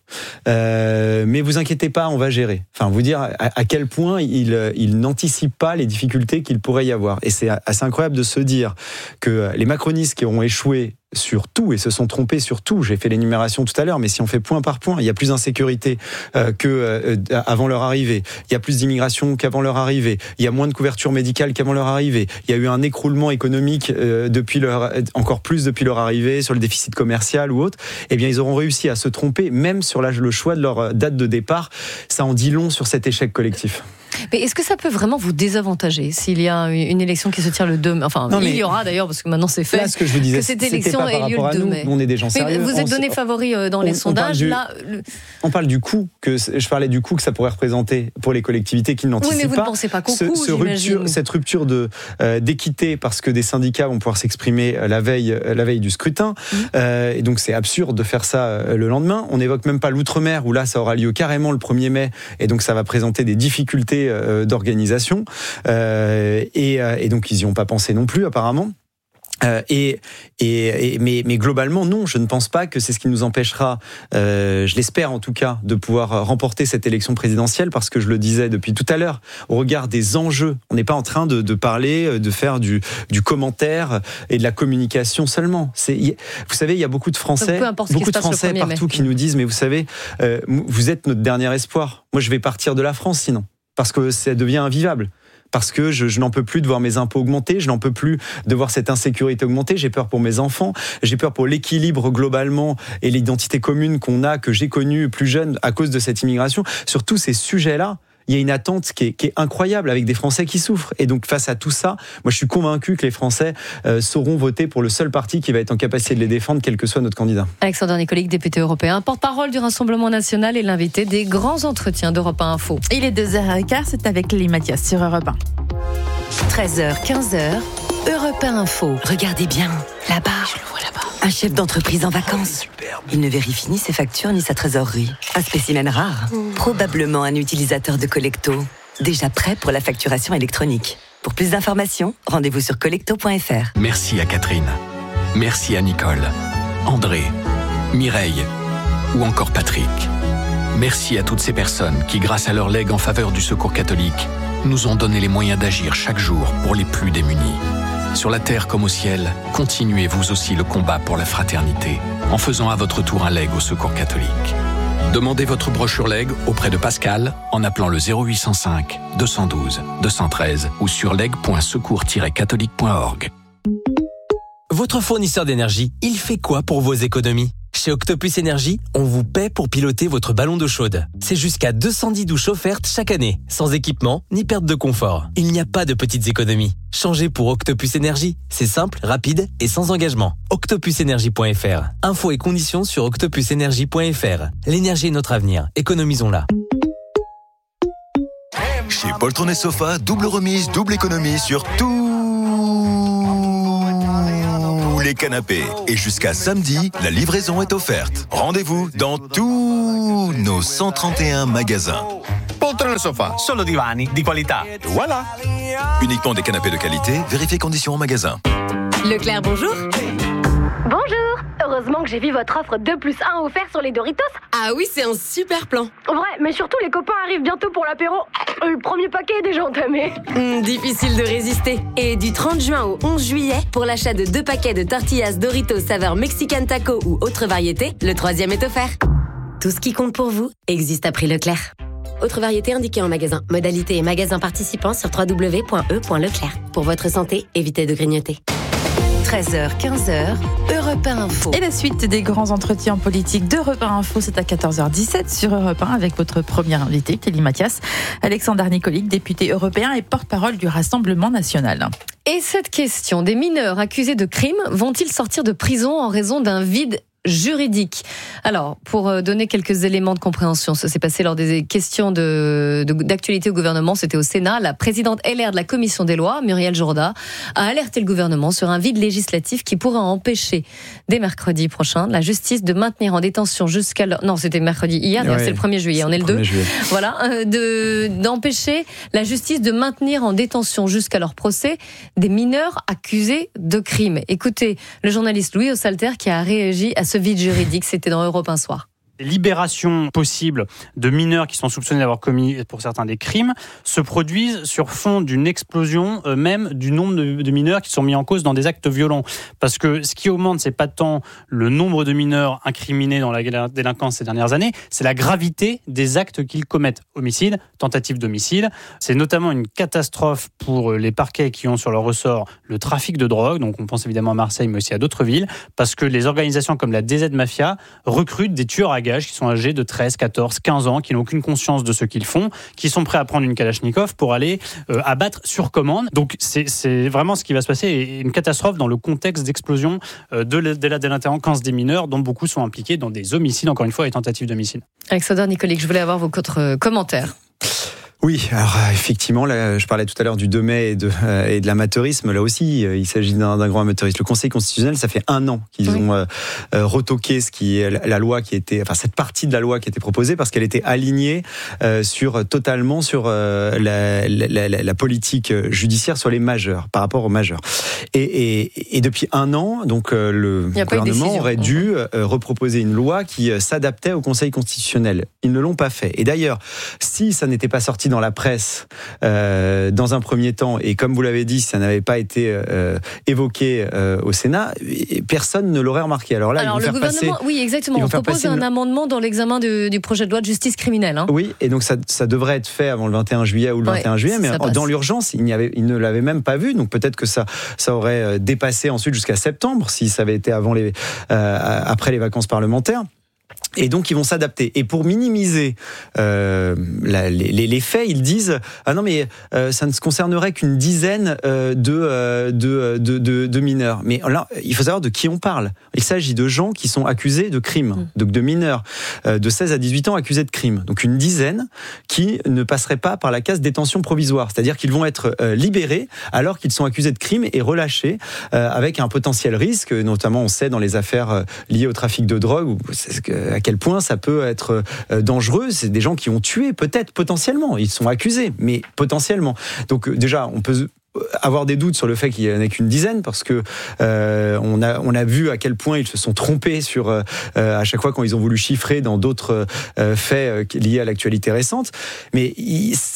S7: euh, mais vous inquiétez pas, on va gérer. Enfin vous dire à, à quel point ils ils n'anticipent pas les difficultés qu'il pourrait y avoir. Et c'est assez incroyable de se dire que les macronistes qui auront échoué sur tout et se sont trompés sur tout. J'ai fait l'énumération tout à l'heure, mais si on fait point par point, il y a plus d'insécurité euh, que euh, avant leur arrivée. Il y a plus d'immigration qu'avant leur arrivée. Il y a moins de couverture médicale qu'avant leur arrivée. Il y a eu un écroulement économique euh, depuis leur, encore plus depuis leur arrivée sur le déficit commercial ou autre. Eh bien, ils auront réussi à se tromper, même sur la, le choix de leur date de départ. Ça en dit long sur cet échec collectif. Mais est-ce que ça peut vraiment vous désavantager s'il y a une élection qui se tient le deux mai? Enfin, non, il y aura d'ailleurs, parce que maintenant c'est fait,
S21: là, ce que, je vous disais,
S7: que cette élection ait lieu le deux mai.
S21: Nous, on est des gens sérieux.
S7: Mais vous êtes donné favori dans on, les on sondages.
S21: Du,
S7: là, le...
S21: On parle du coût, que je parlais du coût que ça pourrait représenter pour les collectivités qui n'anticipent pas.
S7: Oui, mais vous pas. ne pensez pas qu'au
S21: ce,
S7: coût,
S21: ce rupture, cette rupture de, euh, d'équité, parce que des syndicats vont pouvoir s'exprimer la veille, la veille du scrutin. Mmh. Euh, et donc c'est absurde de faire ça le lendemain. On n'évoque même pas l'outre-mer, où là ça aura lieu carrément le premier mai. Et donc ça va présenter des difficultés euh, d'organisation. Euh, et, et donc ils n'y ont pas pensé non plus apparemment. Euh, et, et, et mais, mais globalement non, je ne pense pas que c'est ce qui nous empêchera, euh, je l'espère en tout cas, de pouvoir remporter cette élection présidentielle, parce que je le disais depuis tout à l'heure, au regard des enjeux, on n'est pas en train de, de parler, de faire du, du commentaire et de la communication seulement. C'est, vous savez, il y a beaucoup de Français, beaucoup de Français partout qui nous disent, mais vous savez, euh, vous êtes notre dernier espoir. Moi, je vais partir de la France sinon. Parce que ça devient invivable. Parce que je, je n'en peux plus de voir mes impôts augmenter, je n'en peux plus de voir cette insécurité augmenter, j'ai peur pour mes enfants, j'ai peur pour l'équilibre globalement et l'identité commune qu'on a, que j'ai connue plus jeune à cause de cette immigration. Sur tous ces sujets-là, il y a une attente qui est, qui est incroyable avec des Français qui souffrent. Et donc face à tout ça, moi je suis convaincu que les Français euh, sauront voter pour le seul parti qui va être en capacité de les défendre, quel que soit notre candidat.
S7: Alexander Nikolic, député européen, porte-parole du Rassemblement national et l'invité des grands entretiens d'Europe un Info.
S6: Il est deux heures quinze, c'est avec Lélie Mathias sur Europe un.
S2: treize heures, quinze heures, Europe un Info.
S8: Regardez bien, là-bas. Je le vois là-bas. Un chef d'entreprise en vacances. Il ne vérifie ni ses factures ni sa trésorerie. Un spécimen rare. Mmh. Probablement un utilisateur de Collecto. Déjà prêt pour la facturation électronique. Pour plus d'informations, rendez-vous sur collecto point f r.
S3: Merci à Catherine. Merci à Nicole, André, Mireille ou encore Patrick. Merci à toutes ces personnes qui, grâce à leur legs en faveur du Secours catholique, nous ont donné les moyens d'agir chaque jour pour les plus démunis. Sur la terre comme au ciel, continuez vous aussi le combat pour la fraternité en faisant à votre tour un leg au Secours catholique. Demandez votre brochure leg auprès de Pascal en appelant le zéro huit cent cinq, deux cent douze, deux cent treize ou sur leg point secours tiret catholique point org.
S9: votre fournisseur d'énergie, il fait quoi pour vos économies ? Chez Octopus Énergie, on vous paie pour piloter votre ballon d'eau chaude. C'est jusqu'à deux cent dix douches offertes chaque année, sans équipement ni perte de confort. Il n'y a pas de petites économies. Changez pour Octopus Énergie. C'est simple, rapide et sans engagement. octopus énergie point f r. Infos et conditions sur octopus énergie point f r. L'énergie est notre avenir. Économisons-la.
S11: Chez Poltron et Sofa, double remise, double économie sur tout. Les canapés. Et jusqu'à samedi, la livraison est offerte. Rendez-vous dans tous nos cent trente et un magasins.
S23: Poltrone Sofa, solo divani di qualità. Voilà.
S11: Uniquement des canapés de qualité, vérifiez conditions en magasin.
S4: Leclerc, bonjour.
S24: Bonjour. Heureusement que j'ai vu votre offre deux plus un offert sur les Doritos.
S4: Ah oui, c'est un super plan.
S24: Vrai, mais surtout les copains arrivent bientôt pour l'apéro. Le premier paquet est déjà entamé.
S4: Mmh, difficile de résister. Et du trente juin au onze juillet, pour l'achat de deux paquets de tortillas Doritos saveur Mexican Taco ou autre variété, le troisième est offert. Tout ce qui compte pour vous existe à prix Leclerc. Autre variété indiquée en magasin. Modalité et magasin participants sur w w w point e point leclerc. Pour votre santé, évitez de grignoter.
S2: treize heures, quinze heures, Europe un Info.
S6: Et la suite des grands entretiens politiques d'Europe un Info, c'est à quatorze heures dix-sept sur Europe un avec votre premier invité, Kelly Mathias, Alexandre Nicolic, député européen et porte-parole du Rassemblement national.
S7: Et cette question, des mineurs accusés de crimes vont-ils sortir de prison en raison d'un vide juridique? Alors, pour donner quelques éléments de compréhension, ça s'est passé lors des questions de, de, d'actualité au gouvernement, c'était au Sénat. La présidente L R de la commission des lois, Muriel Jourda, a alerté le gouvernement sur un vide législatif qui pourrait empêcher, dès mercredi prochain, la justice de maintenir en détention jusqu'à... Leur... Non, c'était mercredi hier, ouais, c'est le premier juillet, on est le deux. Juillet. Voilà, de, d'empêcher la justice de maintenir en détention jusqu'à leur procès des mineurs accusés de crimes. Écoutez, le journaliste Louis Ossalter qui a réagi à ce vide juridique, c'était dans Europe un soir.
S25: Les libérations possibles de mineurs qui sont soupçonnés d'avoir commis pour certains des crimes se produisent sur fond d'une explosion euh, même du nombre de, de mineurs qui sont mis en cause dans des actes violents. Parce que ce qui augmente, c'est pas tant le nombre de mineurs incriminés dans la délinquance ces dernières années, c'est la gravité des actes qu'ils commettent. Homicide, tentative d'homicide. C'est notamment une catastrophe pour les parquets qui ont sur leur ressort le trafic de drogue. Donc on pense évidemment à Marseille, mais aussi à d'autres villes. Parce que les organisations comme la D Z Mafia recrutent des tueurs à gages qui sont âgés de treize, quatorze, quinze ans, qui n'ont aucune conscience de ce qu'ils font, qui sont prêts à prendre une Kalachnikov pour aller euh, abattre sur commande. Donc c'est, c'est vraiment ce qui va se passer, et une catastrophe dans le contexte d'explosion euh, de, de la délinquance des mineurs, dont beaucoup sont impliqués dans des homicides, encore une fois, et tentatives d'homicide.
S7: Alexandre Nicolic, je voulais avoir vos autres commentaires.
S21: Oui, alors effectivement, là, je parlais tout à l'heure du deux mai et de, euh, et de l'amateurisme. Là aussi, euh, il s'agit d'un, d'un grand amateurisme. Le Conseil constitutionnel, ça fait un an qu'ils oui. ont euh, euh, retoqué ce qui est la, la loi qui était, enfin cette partie de la loi qui était proposée, parce qu'elle était alignée euh, sur totalement sur euh, la, la, la, la politique judiciaire sur les majeurs, par rapport aux majeurs. Et, et, et depuis un an, donc euh, le gouvernement aurait dû euh, reproposer une loi qui euh, s'adaptait au Conseil constitutionnel. Ils ne l'ont pas fait. Et d'ailleurs, si ça n'était pas sorti dans la presse euh, dans un premier temps, et comme vous l'avez dit, ça n'avait pas été euh, évoqué euh, au Sénat, personne ne l'aurait remarqué. Alors là,
S7: Alors,
S21: ils vont
S7: le
S21: faire
S7: gouvernement,
S21: passer,
S7: oui, exactement. On propose un une... amendement dans l'examen de, du projet de loi de justice criminelle. Hein.
S21: Oui, et donc ça, ça devrait être fait avant le vingt et un juillet ou le ouais, vingt et un juillet, mais dans l'urgence, il, n'y avait, il ne l'avait même pas vu, donc peut-être que ça, ça aurait dépassé ensuite jusqu'à septembre, si ça avait été avant les, euh, après les vacances parlementaires. Et donc ils vont s'adapter. Et pour minimiser euh, la, les, les faits, ils disent ah non mais euh, ça ne se concernerait qu'une dizaine euh, de, euh, de, de, de de mineurs. Mais là, il faut savoir de qui on parle. Il s'agit de gens qui sont accusés de crimes, donc de mineurs euh, de seize à dix-huit ans accusés de crimes. Donc une dizaine qui ne passeraient pas par la case détention provisoire, c'est-à-dire qu'ils vont être euh, libérés alors qu'ils sont accusés de crimes et relâchés euh, avec un potentiel risque. Notamment, on sait dans les affaires euh, liées au trafic de drogue où c'est que, à quel point ça peut être dangereux. C'est des gens qui ont tué, peut-être, potentiellement. Ils sont accusés, mais potentiellement. Donc déjà, on peut avoir des doutes sur le fait qu'il n'y en ait qu'une dizaine, parce que euh, on a on a vu à quel point ils se sont trompés sur euh, à chaque fois quand ils ont voulu chiffrer dans d'autres euh, faits liés à l'actualité récente. Mais il,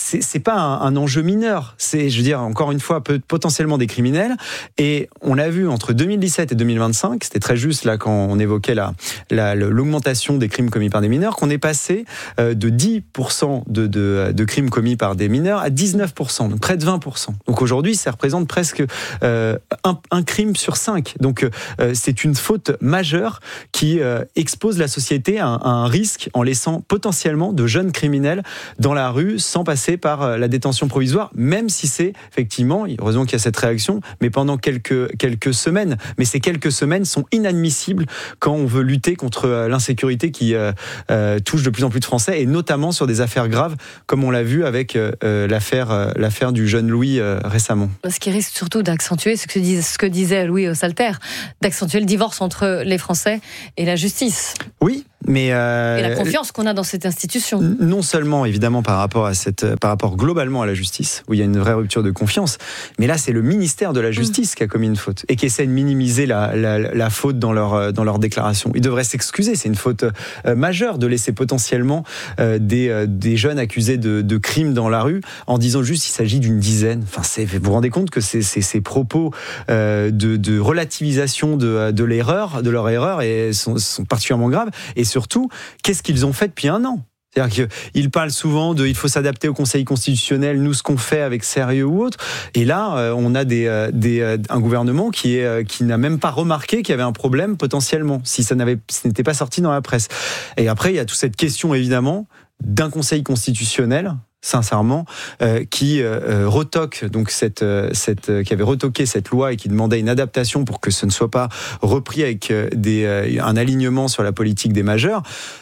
S21: c'est, c'est pas un, un enjeu mineur. C'est, je veux dire, encore une fois, peut, potentiellement des criminels. Et on l'a vu entre deux mille dix-sept et deux mille vingt-cinq, c'était très juste là quand on évoquait la, la, l'augmentation des crimes commis par des mineurs, qu'on est passé euh, de dix pour cent de, de, de crimes commis par des mineurs à dix-neuf pour cent, donc près de vingt pour cent. Donc aujourd'hui, ça représente presque euh, un, un crime sur cinq. Donc euh, c'est une faute majeure qui euh, expose la société à un, à un risque en laissant potentiellement de jeunes criminels dans la rue sans passer par la détention provisoire, même si c'est effectivement, heureusement qu'il y a cette réaction, mais pendant quelques, quelques semaines. Mais ces quelques semaines sont inadmissibles quand on veut lutter contre l'insécurité qui euh, euh, touche de plus en plus de Français, et notamment sur des affaires graves, comme on l'a vu avec euh, l'affaire, euh, l'affaire du jeune Louis euh, récemment.
S7: Ce qui risque surtout d'accentuer ce que, dis, ce que disait Louis Salter, d'accentuer le divorce entre les Français et la justice.
S21: Oui, mais euh,
S7: et la confiance qu'on a dans cette institution.
S21: Non seulement évidemment par rapport à cette, par rapport globalement à la justice, où il y a une vraie rupture de confiance, mais là c'est le ministère de la Justice mmh. qui a commis une faute et qui essaie de minimiser la, la, la faute dans leur, dans leur déclaration. Ils devraient s'excuser, c'est une faute euh, majeure de laisser potentiellement euh, des, euh, des jeunes accusés de, de crimes dans la rue en disant juste qu'il s'agit d'une dizaine. Enfin, c'est, vous vous rendez compte que c'est, c'est, ces propos euh, de, de relativisation de, de l'erreur, de leur erreur, et sont, sont particulièrement graves. Et surtout, qu'est-ce qu'ils ont fait depuis un an ? C'est-à-dire qu'ils parlent souvent de il faut s'adapter au Conseil constitutionnel, nous ce qu'on fait avec sérieux ou autre. Et là, euh, on a des, des, un gouvernement qui, est, qui n'a même pas remarqué qu'il y avait un problème potentiellement, si ça n'avait, ce n'était pas sorti dans la presse. Et après, il y a toute cette question évidemment d'un Conseil constitutionnel, sincèrement, euh, qui euh, retoque donc cette, cette, euh, qui avait retoqué cette loi et qui demandait une adaptation pour que ce ne soit pas repris avec des, euh, un alignement sur la politique des majeurs.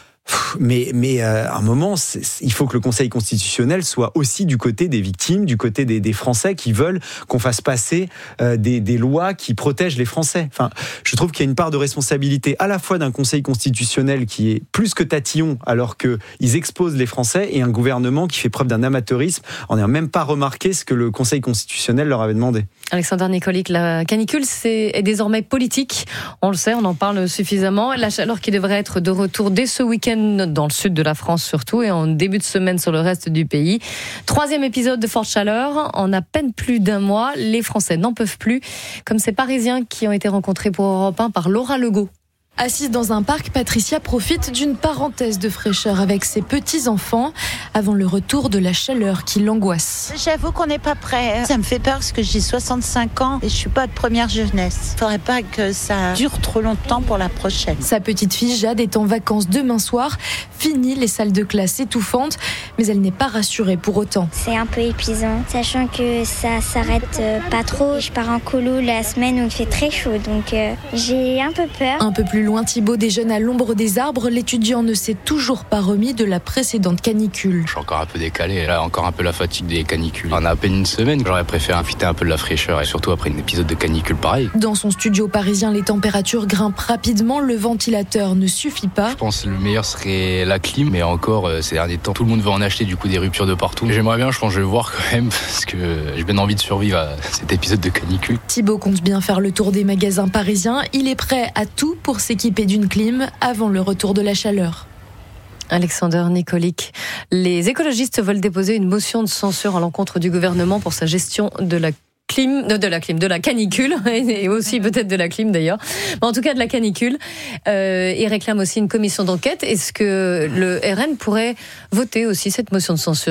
S21: Mais, mais euh, à un moment, c'est, il faut que le Conseil constitutionnel soit aussi du côté des victimes, du côté des, des Français qui veulent qu'on fasse passer euh, des, des lois qui protègent les Français. Enfin, je trouve qu'il y a une part de responsabilité à la fois d'un Conseil constitutionnel qui est plus que tatillon alors qu'ils exposent les Français, et un gouvernement qui fait preuve d'un amateurisme en n'ayant même pas remarqué ce que le Conseil constitutionnel leur avait demandé.
S7: Alexander Nicolic, la canicule c'est, est désormais politique. On le sait, on en parle suffisamment. La chaleur qui devrait être de retour dès ce week-end dans le sud de la France surtout, et en début de semaine sur le reste du pays. Troisième épisode de forte chaleur. En à peine plus d'un mois, les Français n'en peuvent plus, comme ces Parisiens qui ont été rencontrés pour Europe un par Laura Legault.
S10: Assise dans un parc, Patricia profite d'une parenthèse de fraîcheur avec ses petits-enfants avant le retour de la chaleur qui l'angoisse.
S12: J'avoue qu'on n'est pas prêt. Ça me fait peur parce que j'ai soixante-cinq ans et je suis pas de première jeunesse. Il faudrait pas que ça dure trop longtemps pour la prochaine.
S10: Sa petite fille Jade est en vacances demain soir. Fini les salles de classe étouffantes, mais elle n'est pas rassurée pour autant.
S13: C'est un peu épuisant, sachant que ça s'arrête pas trop. Je pars en colo la semaine où il fait très chaud, donc euh, j'ai un peu peur.
S10: Un peu plus loin, Thibaut déjeune à l'ombre des arbres. L'étudiant ne s'est toujours pas remis de la précédente canicule.
S14: Je suis encore un peu décalé, là encore un peu la fatigue des canicules. On a à peine une semaine, j'aurais préféré inviter un peu de la fraîcheur, et surtout après un épisode de canicule pareil.
S10: Dans son studio parisien, les températures grimpent rapidement, le ventilateur ne suffit pas.
S14: Je pense que le meilleur serait la clim, mais encore euh, ces derniers temps, tout le monde veut en acheter, du coup des ruptures de partout. J'aimerais bien, je pense que je vais voir quand même, parce que j'ai bien envie de survivre à cet épisode de canicule.
S10: Thibaut compte bien faire le tour des magasins parisiens, il est prêt à tout pour s'équiper d'une clim avant le retour de la chaleur.
S7: Alexander Nicolic. Les écologistes veulent déposer une motion de censure à l'encontre du gouvernement pour sa gestion de la clim, de la clim, de la canicule, et aussi peut-être de la clim d'ailleurs, mais en tout cas de la canicule. Euh, ils réclament aussi une commission d'enquête. Est-ce que le R N pourrait voter aussi cette motion de censure ?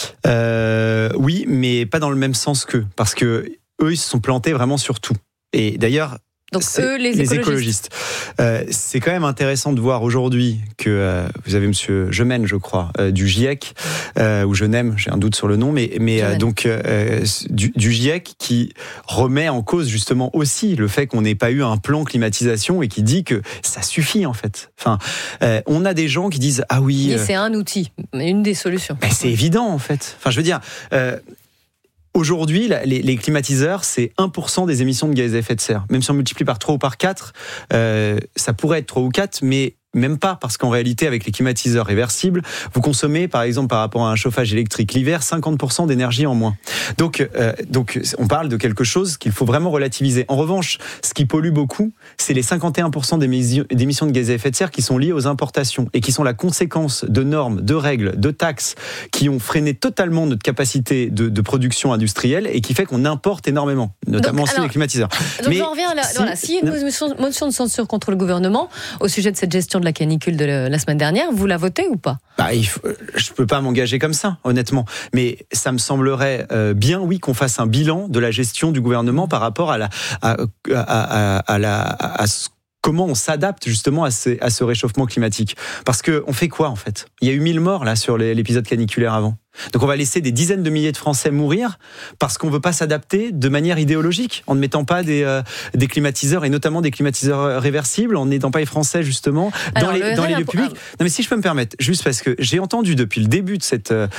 S21: euh, Oui, mais pas dans le même sens qu'eux, parce que eux ils se sont plantés vraiment sur tout. Et d'ailleurs,
S7: donc eux, les écologistes. Les écologistes.
S21: Euh, c'est quand même intéressant de voir aujourd'hui que euh, vous avez Monsieur Gemène, je crois, euh, du GIEC, euh, ou Genem, j'ai un doute sur le nom, mais, mais euh, donc euh, du, du GIEC qui remet en cause justement aussi le fait qu'on n'ait pas eu un plan climatisation et qui dit que ça suffit en fait. Enfin, euh, on a des gens qui disent ah oui.
S7: Et c'est un outil, une des solutions.
S21: Ben, c'est évident en fait. Enfin, je veux dire. Euh, Aujourd'hui, les, les climatiseurs, c'est un pour cent des émissions de gaz à effet de serre. Même si on multiplie par trois ou par quatre, euh, ça pourrait être trois ou quatre, mais même pas, parce qu'en réalité, avec les climatiseurs réversibles, vous consommez, par exemple, par rapport à un chauffage électrique l'hiver, cinquante pour cent d'énergie en moins. Donc, euh, donc, on parle de quelque chose qu'il faut vraiment relativiser. En revanche, ce qui pollue beaucoup, c'est les cinquante et un pour cent d'émissions de gaz à effet de serre qui sont liées aux importations et qui sont la conséquence de normes, de règles, de taxes qui ont freiné totalement notre capacité de, de production industrielle et qui fait qu'on importe énormément, notamment donc, aussi alors, les climatiseurs.
S7: Donc Mais, j'en reviens à la, si, voilà, s'il y a une motion, motion de censure contre le gouvernement au sujet de cette gestion de la canicule de la semaine dernière, vous la votez ou pas ?
S21: Bah, il faut, je peux pas m'engager comme ça, honnêtement. Mais ça me semblerait euh, bien, oui, qu'on fasse un bilan de la gestion du gouvernement par rapport à la, à, à, à, à la, à, à ce comment on s'adapte justement à ce, à ce réchauffement climatique. Parce que on fait quoi en fait ? Il y a eu mille morts là sur les, l'épisode caniculaire avant. Donc on va laisser des dizaines de milliers de Français mourir parce qu'on veut pas s'adapter de manière idéologique, en ne mettant pas des, euh, des climatiseurs et notamment des climatiseurs réversibles, en n'aidant pas les Français justement dans Alors, les, dans les lieux publics. Non mais si je peux me permettre, juste parce que j'ai entendu depuis le début de cette, euh,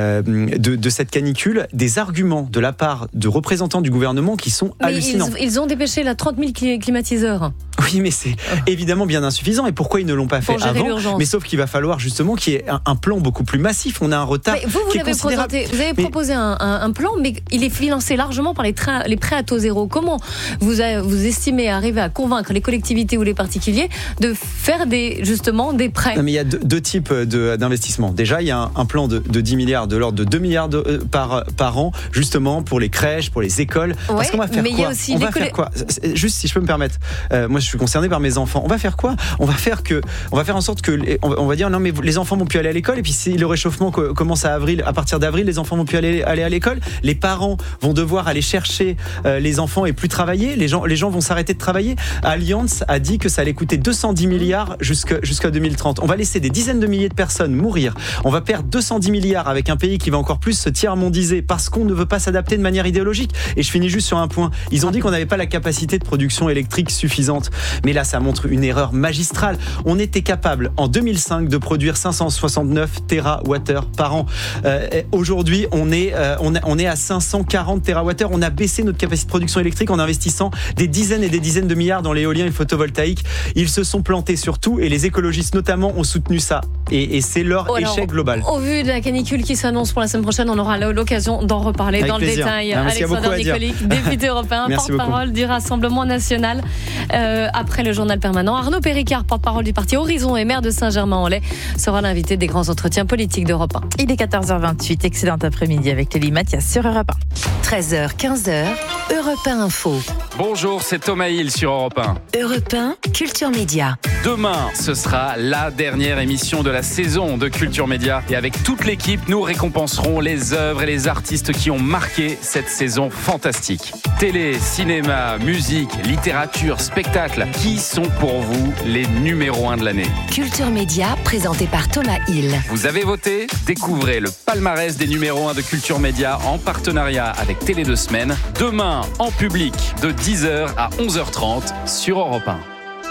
S21: de, de cette canicule des arguments de la part de représentants du gouvernement qui sont
S7: mais
S21: hallucinants.
S7: Ils, ils ont dépêché là trente mille climatiseurs.
S21: Oui mais c'est évidemment bien insuffisant. Et pourquoi ils ne l'ont pas fait avant ? L'urgence. Mais sauf qu'il va falloir justement qu'il y ait un, un plan beaucoup plus massif. On a un retard.
S7: Mais vous, vous l'avez présenté, vous avez mais... proposé un, un, un plan, mais il est financé largement par les, trains, les prêts à taux zéro. Comment vous, avez, vous estimez arriver à convaincre les collectivités ou les particuliers de faire des, justement des prêts ?
S21: Non, mais il y a deux, deux types de, d'investissements. Déjà, il y a un, un plan de, de dix milliards, de l'ordre de deux milliards de, euh, par, par an, justement pour les crèches, pour les écoles.
S7: Ouais,
S21: Parce qu'on va faire
S7: mais
S21: quoi
S7: il y a aussi
S21: On
S7: les
S21: va
S7: coll...
S21: faire quoi Juste si je peux me permettre. Euh, moi, je suis concerné par mes enfants. On va faire quoi On va faire que, on va faire en sorte que, les, on, va, on va dire non, mais les enfants vont plus aller à l'école. Et puis si le réchauffement commence à avril, à partir d'avril, les enfants vont plus aller, aller à l'école. Les parents vont devoir aller chercher euh, les enfants et plus travailler. Les gens, les gens vont s'arrêter de travailler. Allianz a dit que ça allait coûter deux cent dix milliards jusqu'à, jusqu'à deux mille trente. On va laisser des dizaines de milliers de personnes mourir. On va perdre deux cent dix milliards avec un pays qui va encore plus se tiers-mondiser parce qu'on ne veut pas s'adapter de manière idéologique. Et je finis juste sur un point. Ils ont dit qu'on n'avait pas la capacité de production électrique suffisante. Mais là, ça montre une erreur magistrale. On était capable, en deux mille cinq, de produire cinq cent soixante-neuf térawattheures par an. Euh, aujourd'hui, on est, euh, on, a, on est à cinq cent quarante térawattheures. On a baissé notre capacité de production électrique en investissant des dizaines et des dizaines de milliards dans l'éolien et le photovoltaïque. Ils se sont plantés sur tout et les écologistes notamment ont soutenu ça. Et, et c'est leur Alors, échec global.
S7: Au vu de la canicule qui s'annonce pour la semaine prochaine, on aura l'occasion d'en reparler Avec dans plaisir. le détail.
S21: Ah,
S7: Alexandre Nicolic, député européen, porte-parole beaucoup. du Rassemblement national. Euh, après le journal permanent, Arnaud Péricard, porte-parole du parti Horizon et maire de Saint-Germain-en-Laye, sera l'invité des grands entretiens politiques d'Europe un.
S6: Il est quatorze heures vingt-huit, excellent après-midi avec Lélie Mathias sur Europe un.
S2: treize heures, quinze heures, Europe un Info.
S15: Bonjour, c'est Thomas Hill sur Europe un.
S2: Europe un, Culture Média.
S15: Demain, ce sera la dernière émission de la saison de Culture Média. Et avec toute l'équipe, nous récompenserons les œuvres et les artistes qui ont marqué cette saison fantastique. Télé, cinéma, musique, littérature, spectacle. Qui sont pour vous les numéros un de l'année ?
S2: Culture Média, présenté par Thomas Hill.
S15: Vous avez voté ? Découvrez le palmarès des numéros un de Culture Média en partenariat avec Télé deux Semaines. Demain, en public, de dix heures à onze heures trente sur Europe un.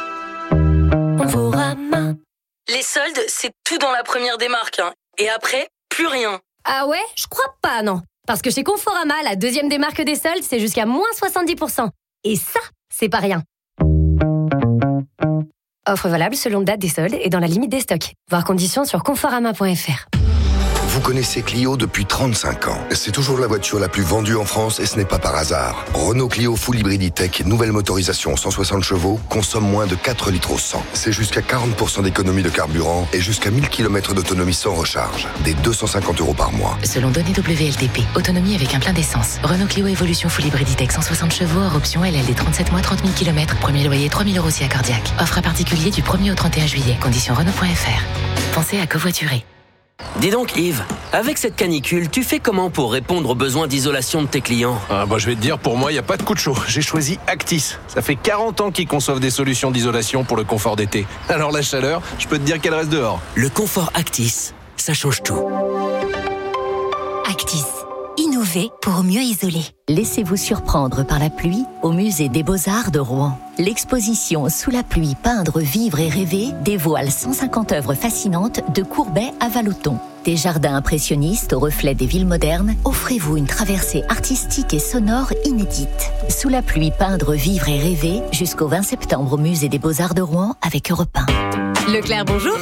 S16: Conforama. Les soldes, c'est tout dans la première des marques. Hein. Et après, plus rien.
S24: Ah ouais ? Je crois pas, non. Parce que chez Conforama, la deuxième des marques des soldes, c'est jusqu'à moins soixante-dix pour cent. Et ça, c'est pas rien. Offre valable selon date des soldes et dans la limite des stocks. Voir conditions sur conforama point f r.
S17: Vous connaissez Clio depuis trente-cinq ans. C'est toujours la voiture la plus vendue en France et ce n'est pas par hasard. Renault Clio Full Hybrid E-Tech, nouvelle motorisation cent soixante chevaux, consomme moins de quatre litres au cent. C'est jusqu'à quarante pour cent d'économie de carburant et jusqu'à mille kilomètres d'autonomie sans recharge. Des deux cent cinquante euros par mois.
S2: Selon données W L T P, autonomie avec un plein d'essence. Renault Clio Evolution Full Hybrid E-Tech cent soixante chevaux, hors option L L D trente-sept mois, trente mille kilomètres. Premier loyer trois mille euros si accordiaque. Offre à particulier du premier au trente et un juillet. Conditions Renault point f r. Pensez à covoiturer.
S18: Dis donc Yves, avec cette canicule, tu fais comment pour répondre aux besoins d'isolation de tes clients ?
S19: ah bah, Je vais te dire, pour moi, il n'y a pas de coup de chaud. J'ai choisi Actis. Ça fait quarante ans qu'ils conçoivent des solutions d'isolation pour le confort d'été. Alors la chaleur, je peux te dire qu'elle reste dehors.
S18: Le confort Actis, ça change tout.
S26: Actis. Innover pour mieux isoler. Laissez-vous surprendre par la pluie au musée des Beaux-Arts de Rouen. L'exposition Sous la pluie, peindre, vivre et rêver dévoile cent cinquante œuvres fascinantes de Courbet à Vallotton. Des jardins impressionnistes au reflet des villes modernes, offrez-vous une traversée artistique et sonore inédite. Sous la pluie, peindre, vivre et rêver jusqu'au vingt septembre au musée des Beaux-Arts de Rouen avec Europe un.
S4: Leclerc, bonjour.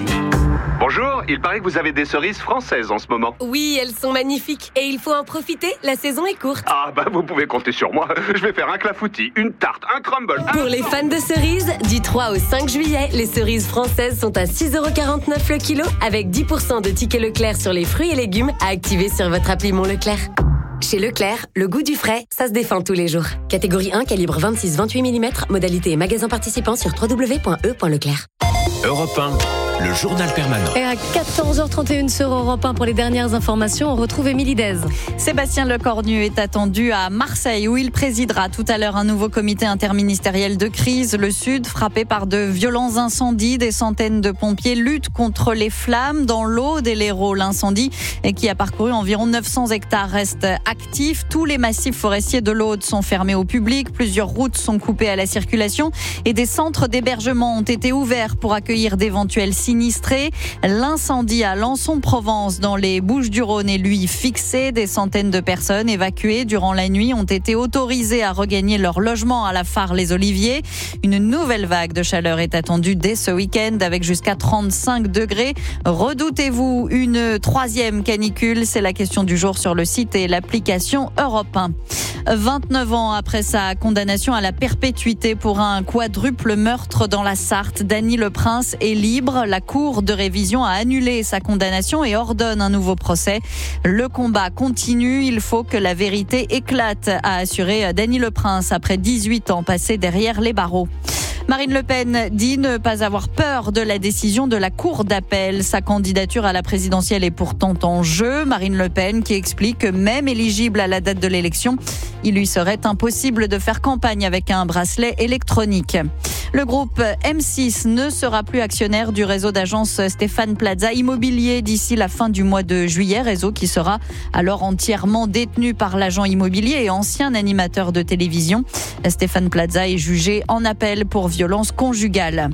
S23: Bonjour, il paraît que vous avez des cerises françaises en ce moment.
S4: Oui, elles sont magnifiques et il faut en profiter, la saison est courte.
S23: Ah bah vous pouvez compter sur moi, je vais faire un clafoutis, une tarte, un crumble. Un...
S4: Pour les fans de cerises, du trois au cinq juillet, les cerises françaises sont à six euros quarante-neuf le kilo avec dix pour cent de tickets Leclerc sur les fruits et légumes à activer sur votre appli Mon Leclerc. Chez Leclerc, le goût du frais, ça se défend tous les jours. Catégorie un, calibre vingt-six vingt-huit millimètres, modalité et magasin participant sur w w w point e point leclerc.
S11: Europe un, le journal permanent.
S7: Et à quatorze heures trente et une sur Europe un pour les dernières informations, on retrouve Émilie Dez.
S1: Sébastien Lecornu est attendu à Marseille où il présidera tout à l'heure un nouveau comité interministériel de crise. Le Sud, frappé par de violents incendies, des centaines de pompiers luttent contre les flammes. Dans l'Aude et l'Hérault, l'incendie qui a parcouru environ neuf cents hectares reste actif. Tous les massifs forestiers de l'Aude sont fermés au public. Plusieurs routes sont coupées à la circulation et des centres d'hébergement ont été ouverts pour accueillir d'éventuels sinistrés. L'incendie à Lançon-Provence dans les Bouches-du-Rhône est lui fixé. Des centaines de personnes évacuées durant la nuit ont été autorisées à regagner leur logement à la Phare-les-Oliviers. Une nouvelle vague de chaleur est attendue dès ce week-end avec jusqu'à trente-cinq degrés. Redoutez-vous une troisième canicule? C'est la question du jour sur le site et l'application Europe un. vingt-neuf ans après sa condamnation à la perpétuité pour un quadruple meurtre dans la Sarthe, Dany Le Prince est libre. La Cour de révision a annulé sa condamnation et ordonne un nouveau procès. Le combat continue, il faut que la vérité éclate, a assuré Dany Le Prince après dix-huit ans passés derrière les barreaux. Marine Le Pen dit ne pas avoir peur de la décision de la Cour d'appel. Sa candidature à la présidentielle est pourtant en jeu. Marine Le Pen qui explique que même éligible à la date de l'élection, il lui serait impossible de faire campagne avec un bracelet électronique. Le groupe M six ne sera plus actionnaire du réseau d'agence Stéphane Plaza Immobilier d'ici la fin du mois de juillet, réseau qui sera alors entièrement détenu par l'agent immobilier et ancien animateur de télévision. Stéphane Plaza est jugé en appel pour violence conjugale.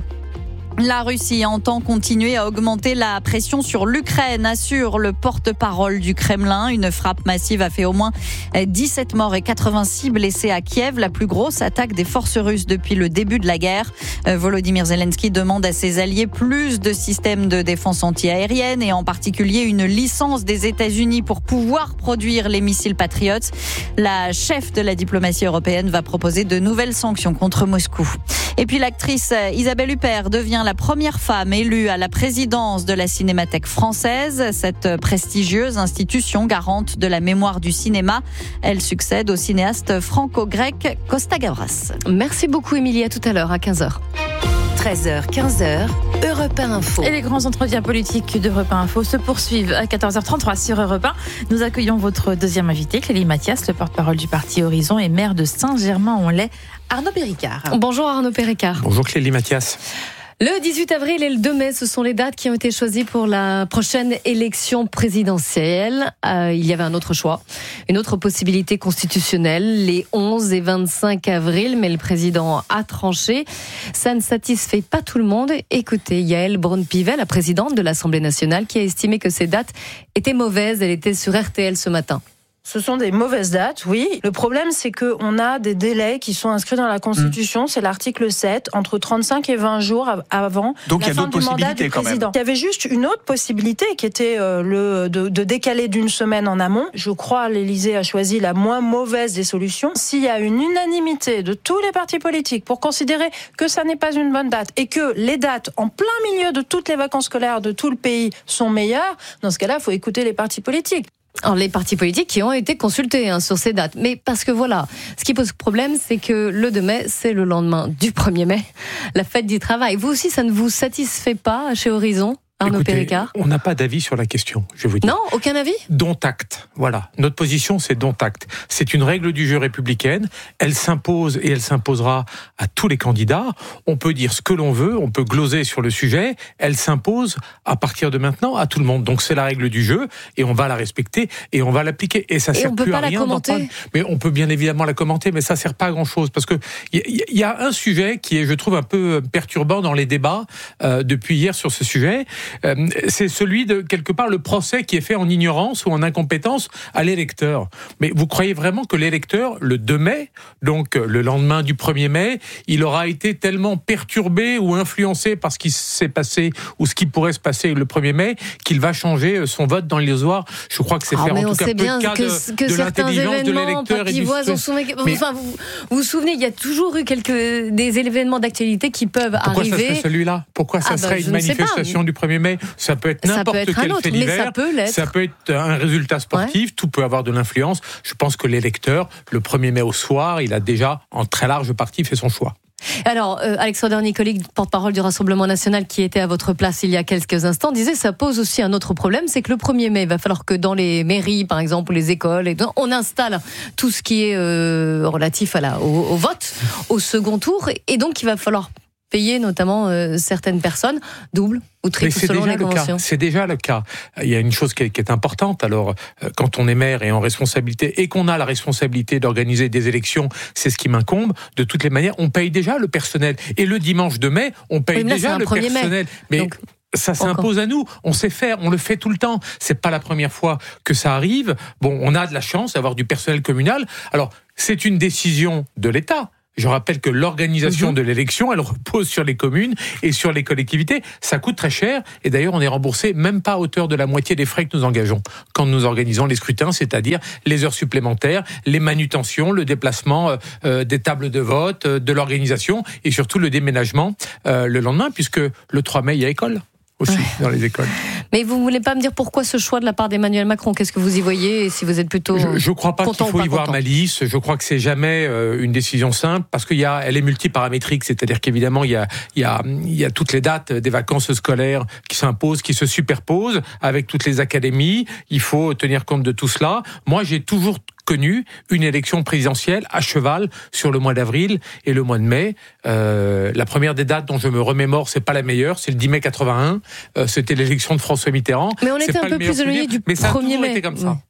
S1: La Russie entend continuer à augmenter la pression sur l'Ukraine, assure le porte-parole du Kremlin. Une frappe massive a fait au moins dix-sept morts et quatre-vingt-six blessés à Kiev, la plus grosse attaque des forces russes depuis le début de la guerre. Volodymyr Zelensky demande à ses alliés plus de systèmes de défense anti-aérienne et en particulier une licence des États-Unis pour pouvoir produire les missiles Patriot. La chef de la diplomatie européenne va proposer de nouvelles sanctions contre Moscou. Et puis l'actrice Isabelle Huppert devient la première femme élue à la présidence de la Cinémathèque française, cette prestigieuse institution garante de la mémoire du cinéma. Elle succède au cinéaste franco-grec Costa Gavras.
S7: Merci beaucoup Émilie, à tout à l'heure à quinze heures.
S2: treize heures, quinze heures, Europe un Info.
S6: Et les grands entretiens politiques d'Europe un Info se poursuivent à quatorze heures trente-trois sur Europe un. Nous accueillons votre deuxième invité, Clélie Mathias, le porte-parole du parti Horizon et maire de Saint-Germain-en-Laye, Arnaud Péricard.
S7: Bonjour Arnaud Péricard.
S3: Bonjour Clélie Mathias.
S7: Le dix-huit avril et le deux mai, ce sont les dates qui ont été choisies pour la prochaine élection présidentielle. Euh, il y avait un autre choix, une autre possibilité constitutionnelle, les onze et vingt-cinq avril, mais le président a tranché. Ça ne satisfait pas tout le monde. Écoutez, Yaël Braun-Pivet, la présidente de l'Assemblée nationale, qui a estimé que ces dates étaient mauvaises. Elle était sur R T L ce matin.
S5: Ce sont des mauvaises dates, oui. Le problème, c'est qu'on a des délais qui sont inscrits dans la Constitution. Mmh. C'est l'article sept, entre trente-cinq et vingt jours avant
S3: Donc,
S5: la fin du mandat du président. Il y avait juste une autre possibilité qui était euh, le, de, de décaler d'une semaine en amont. Je crois l'Élysée a choisi la moins mauvaise des solutions. S'il y a une unanimité de tous les partis politiques pour considérer que ça n'est pas une bonne date et que les dates en plein milieu de toutes les vacances scolaires de tout le pays sont meilleures, dans ce cas-là, il faut écouter les partis politiques.
S7: Alors, les partis politiques qui ont été consultés hein, sur ces dates. Mais parce que voilà, ce qui pose problème, c'est que le deux mai, c'est le lendemain du premier mai, la fête du travail. Vous aussi, ça ne vous satisfait pas chez Horizon ? Arnaud Péricard.
S3: On n'a pas d'avis sur la question, je vous dis.
S7: Non, aucun avis ?
S3: Dont acte. Voilà. Notre position, c'est dont acte. C'est une règle du jeu républicaine. Elle s'impose et elle s'imposera à tous les candidats. On peut dire ce que l'on veut, on peut gloser sur le sujet. Elle s'impose à partir de maintenant à tout le monde. Donc c'est la règle du jeu et on va la respecter et on va l'appliquer. Et ça ne sert plus à rien d'en parler. Mais on peut bien évidemment la commenter, mais ça ne sert pas à grand-chose. Parce qu'il y, y a un sujet qui est, je trouve, un peu perturbant dans les débats euh, depuis hier sur ce sujet. euh, c'est celui de, quelque part, le procès qui est fait en ignorance ou en incompétence à l'électeur. Mais vous croyez vraiment que l'électeur, le deux mai, donc le lendemain du premier mai, il aura été tellement perturbé ou influencé par ce qui s'est passé ou ce qui pourrait se passer le premier mai, qu'il va changer son vote dans l'illusoire? Je crois que c'est
S7: ah,
S3: faire
S7: mais
S3: en
S7: on
S3: tout cas
S7: sait
S3: peu
S7: bien
S3: de cas
S7: que,
S3: de,
S7: que
S3: de
S7: certains
S3: l'intelligence de
S7: événements,
S3: l'électeur et du...
S7: on soumet...
S3: Mais...
S7: enfin, vous, vous vous souvenez, il y a toujours eu quelques des événements d'actualité qui peuvent
S3: Pourquoi
S7: arriver.
S3: Pourquoi ça serait celui-là? Pourquoi ça
S7: ah,
S3: serait
S7: bah,
S3: une manifestation pas, du premier mai? Ça peut être n'importe peut être quel fait divers.
S7: Ça peut,
S3: ça peut être un résultat sportif. Ouais. Tout peut avoir de l'influence. Je pense que l'électeur, le premier mai au soir, il a déjà en très large partie fait son choix.
S7: Alors, euh, Alexander Nikolic, porte-parole du Rassemblement national qui était à votre place il y a quelques instants, disait que ça pose aussi un autre problème, c'est que le premier mai, il va falloir que dans les mairies, par exemple, ou les écoles, et on installe tout ce qui est euh, relatif à la, au, au vote, au second tour, et donc il va falloir payer notamment euh, certaines personnes double ou triple selon les conventions.
S3: C'est déjà le cas. Il y a une chose qui est, qui est importante. Alors, euh, quand on est maire et en responsabilité et qu'on a la responsabilité d'organiser des élections, c'est ce qui m'incombe. De toutes les manières, on paye déjà le personnel. Et le dimanche de mai, on paye oui, mais là, déjà le personnel. Mais donc... ça s'impose à nous. On sait faire, on le fait tout le temps. C'est pas la première fois que ça arrive. Bon, on a de la chance d'avoir du personnel communal. Alors, c'est une décision de l'État. Je rappelle que l'organisation mmh. de l'élection, elle repose sur les communes et sur les collectivités. Ça coûte très cher et d'ailleurs on est remboursé même pas à hauteur de la moitié des frais que nous engageons quand nous organisons les scrutins, c'est-à-dire les heures supplémentaires, les manutentions, le déplacement euh, des tables de vote, euh, de l'organisation et surtout le déménagement euh, le lendemain puisque le trois mai il y a école aussi ouais. dans les écoles.
S7: Mais vous ne voulez pas me dire pourquoi ce choix de la part d'Emmanuel Macron? Qu'est-ce que vous y voyez et si vous êtes plutôt
S3: Je ne crois pas qu'il faut y voir malice. Je crois que c'est jamais euh, une décision simple parce qu'il y a, elle est multiparamétrique. C'est-à-dire qu'évidemment, il y a, il y a, il y a toutes les dates des vacances scolaires qui s'imposent, qui se superposent avec toutes les académies. Il faut tenir compte de tout cela. Moi, j'ai toujours connu une élection présidentielle à cheval sur le mois d'avril et le mois de mai. Euh, la première des dates dont je me remémore, c'est pas la meilleure, c'est le dix mai quatre-vingt-un. Euh, c'était l'élection de François Mitterrand.
S7: Mais on était un peu plus éloigné du
S3: mais ça a
S7: premier
S3: toujours
S7: mai.
S3: été comme ça.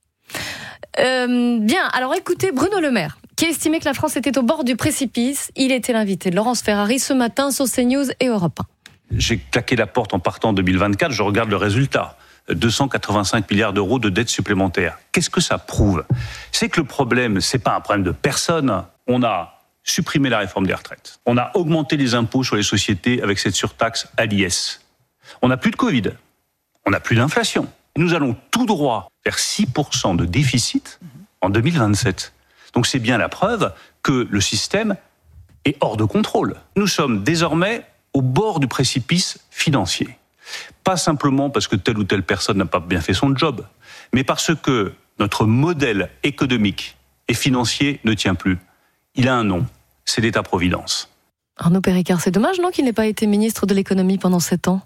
S7: Euh, bien, alors écoutez Bruno Le Maire, qui estimait que la France était au bord du précipice. Il était l'invité de Laurence Ferrari ce matin sur CNews et Europe un.
S8: J'ai claqué la porte en partant en deux mille vingt-quatre, je regarde le résultat. deux cent quatre-vingt-cinq milliards d'euros de dettes supplémentaires. Qu'est-ce que ça prouve? C'est que le problème, c'est pas un problème de personne. On a supprimé la réforme des retraites. On a augmenté les impôts sur les sociétés avec cette surtaxe à l'I S. On n'a plus de Covid. On n'a plus d'inflation. Nous allons tout droit vers six pour cent de déficit en deux mille vingt-sept. Donc c'est bien la preuve que le système est hors de contrôle. Nous sommes désormais au bord du précipice financier. Pas simplement parce que telle ou telle personne n'a pas bien fait son job, mais parce que notre modèle économique et financier ne tient plus. Il a un nom, c'est l'État-providence.
S7: Arnaud Péricard, c'est dommage, non, qu'il n'ait pas été ministre de l'économie pendant sept ans?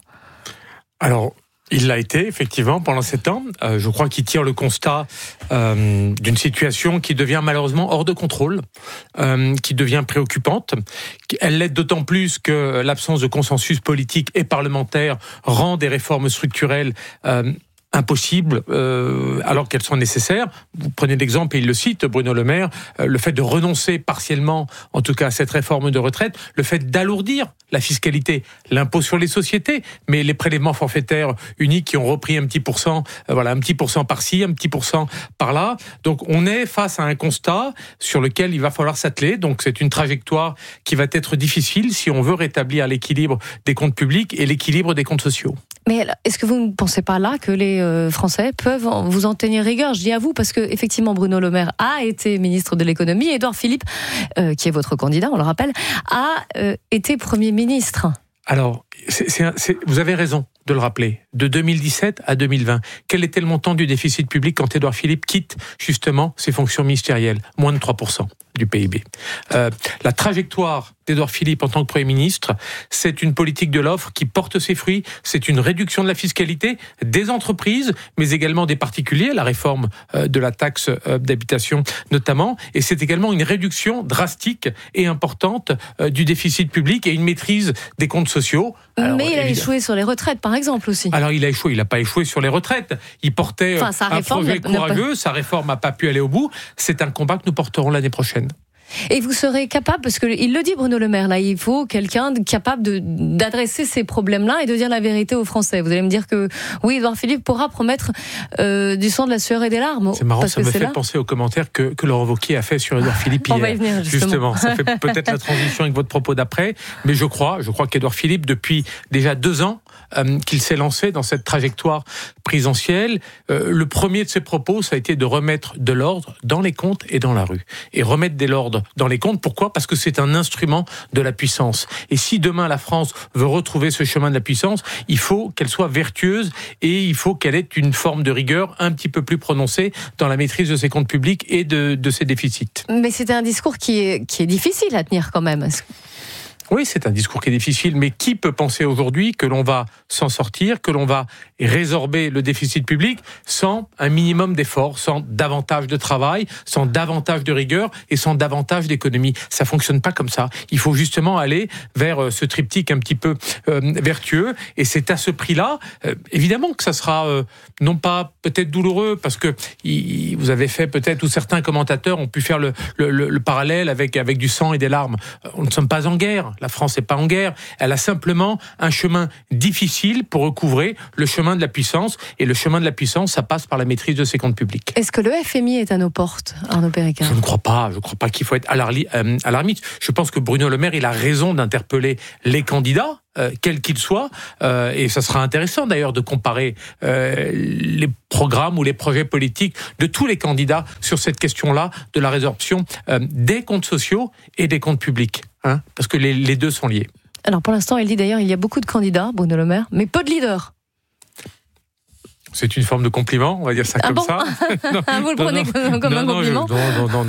S3: Alors, il l'a été, effectivement, pendant sept ans. Euh, je crois qu'il tire le constat euh, d'une situation qui devient malheureusement hors de contrôle, euh, qui devient préoccupante. Elle l'est d'autant plus que l'absence de consensus politique et parlementaire rend des réformes structurelles euh, impossibles euh, alors qu'elles sont nécessaires. Vous prenez l'exemple, et il le cite, Bruno Le Maire, euh, le fait de renoncer partiellement, en tout cas à cette réforme de retraite, le fait d'alourdir la fiscalité, l'impôt sur les sociétés, mais les prélèvements forfaitaires uniques qui ont repris un petit pourcent, euh, voilà, un petit pourcent par-ci, un petit pourcent par-là. Donc on est face à un constat sur lequel il va falloir s'atteler. Donc c'est une trajectoire qui va être difficile si on veut rétablir l'équilibre des comptes publics et l'équilibre des comptes sociaux.
S7: Mais est-ce que vous ne pensez pas là que les euh, Français peuvent vous en tenir rigueur? Je dis à vous parce que effectivement Bruno Le Maire a été ministre de l'économie, Édouard Philippe, euh, qui est votre candidat, on le rappelle, a euh, été Premier ministre.
S3: Alors, c'est, c'est, c'est, vous avez raison de le rappeler. De deux mille dix-sept à deux mille vingt, quel était le montant du déficit public quand Édouard Philippe quitte justement ses fonctions ministérielles? Moins de trois pour cent du P I B. Euh, la trajectoire d'Édouard Philippe en tant que Premier ministre, c'est une politique de l'offre qui porte ses fruits. C'est une réduction de la fiscalité des entreprises, mais également des particuliers, la réforme euh, de la taxe euh, d'habitation notamment. Et c'est également une réduction drastique et importante euh, du déficit public et une maîtrise des comptes sociaux.
S7: Alors, mais il a évidemment échoué sur les retraites, par exemple, aussi.
S3: Alors, il a échoué. Il n'a pas échoué sur les retraites. Il portait enfin, un projet courageux. Pas... Sa réforme n'a pas pu aller au bout. C'est un combat que nous porterons l'année prochaine.
S7: Et vous serez capable, parce qu'il le dit Bruno Le Maire, là, il faut quelqu'un capable de, d'adresser ces problèmes-là et de dire la vérité aux Français. Vous allez me dire que oui, Édouard Philippe pourra promettre euh, du sang, de la sueur et des larmes.
S3: C'est marrant,
S7: parce
S3: ça
S7: que
S3: me
S7: c'est
S3: fait
S7: là.
S3: penser aux commentaires que, que Laurent Wauquiez a fait sur Édouard Philippe hier.
S7: On va y venir, justement.
S3: justement. Ça fait peut-être la transition avec votre propos d'après, mais je crois, je crois qu'Édouard Philippe, depuis déjà deux ans, euh, qu'il s'est lancé dans cette trajectoire présidentielle. Euh, le premier de ses propos, ça a été de remettre de l'ordre dans les comptes et dans la rue. Et remettre de l'ordre dans les comptes, pourquoi ? Parce que c'est un instrument de la puissance. Et si demain la France veut retrouver ce chemin de la puissance, il faut qu'elle soit vertueuse et il faut qu'elle ait une forme de rigueur un petit peu plus prononcée dans la maîtrise de ses comptes publics et de, de ses déficits.
S7: Mais c'est un discours qui est, qui est difficile à tenir quand même.
S3: Oui, c'est un discours qui est difficile, mais qui peut penser aujourd'hui que l'on va s'en sortir, que l'on va résorber le déficit public sans un minimum d'efforts, sans davantage de travail, sans davantage de rigueur et sans davantage d'économie. Ça fonctionne pas comme ça. Il faut justement aller vers ce triptyque un petit peu euh, vertueux, et c'est à ce prix-là, euh, évidemment que ça sera euh, non pas peut-être douloureux, parce que y, vous avez fait peut-être, ou certains commentateurs ont pu faire le, le, le, le parallèle avec, avec du sang et des larmes. On ne sommes pas en guerre. La France n'est pas en guerre. Elle a simplement un chemin difficile pour recouvrer le chemin de la puissance. Et le chemin de la puissance, ça passe par la maîtrise de ses comptes publics.
S7: Est-ce que le F M I est à nos portes, Arnaud Péricard ?
S3: Je ne crois pas. Je ne crois pas qu'il faut être alarmiste. Je pense que Bruno Le Maire, il a raison d'interpeller les candidats, Euh, quel qu'il soit, euh, et ça sera intéressant d'ailleurs de comparer euh, les programmes ou les projets politiques de tous les candidats sur cette question-là de la résorption euh, des comptes sociaux et des comptes publics, hein, parce que les, les deux sont liés.
S7: Alors pour l'instant, il dit d'ailleurs il y a beaucoup de candidats, Bruno Le Maire, mais peu de leaders.
S3: C'est une forme de compliment, on va dire ça
S7: ah
S3: comme
S7: bon
S3: ça.
S7: non, Vous le prenez non, comme, comme
S3: non,
S7: un compliment
S3: non, je, non, non, non.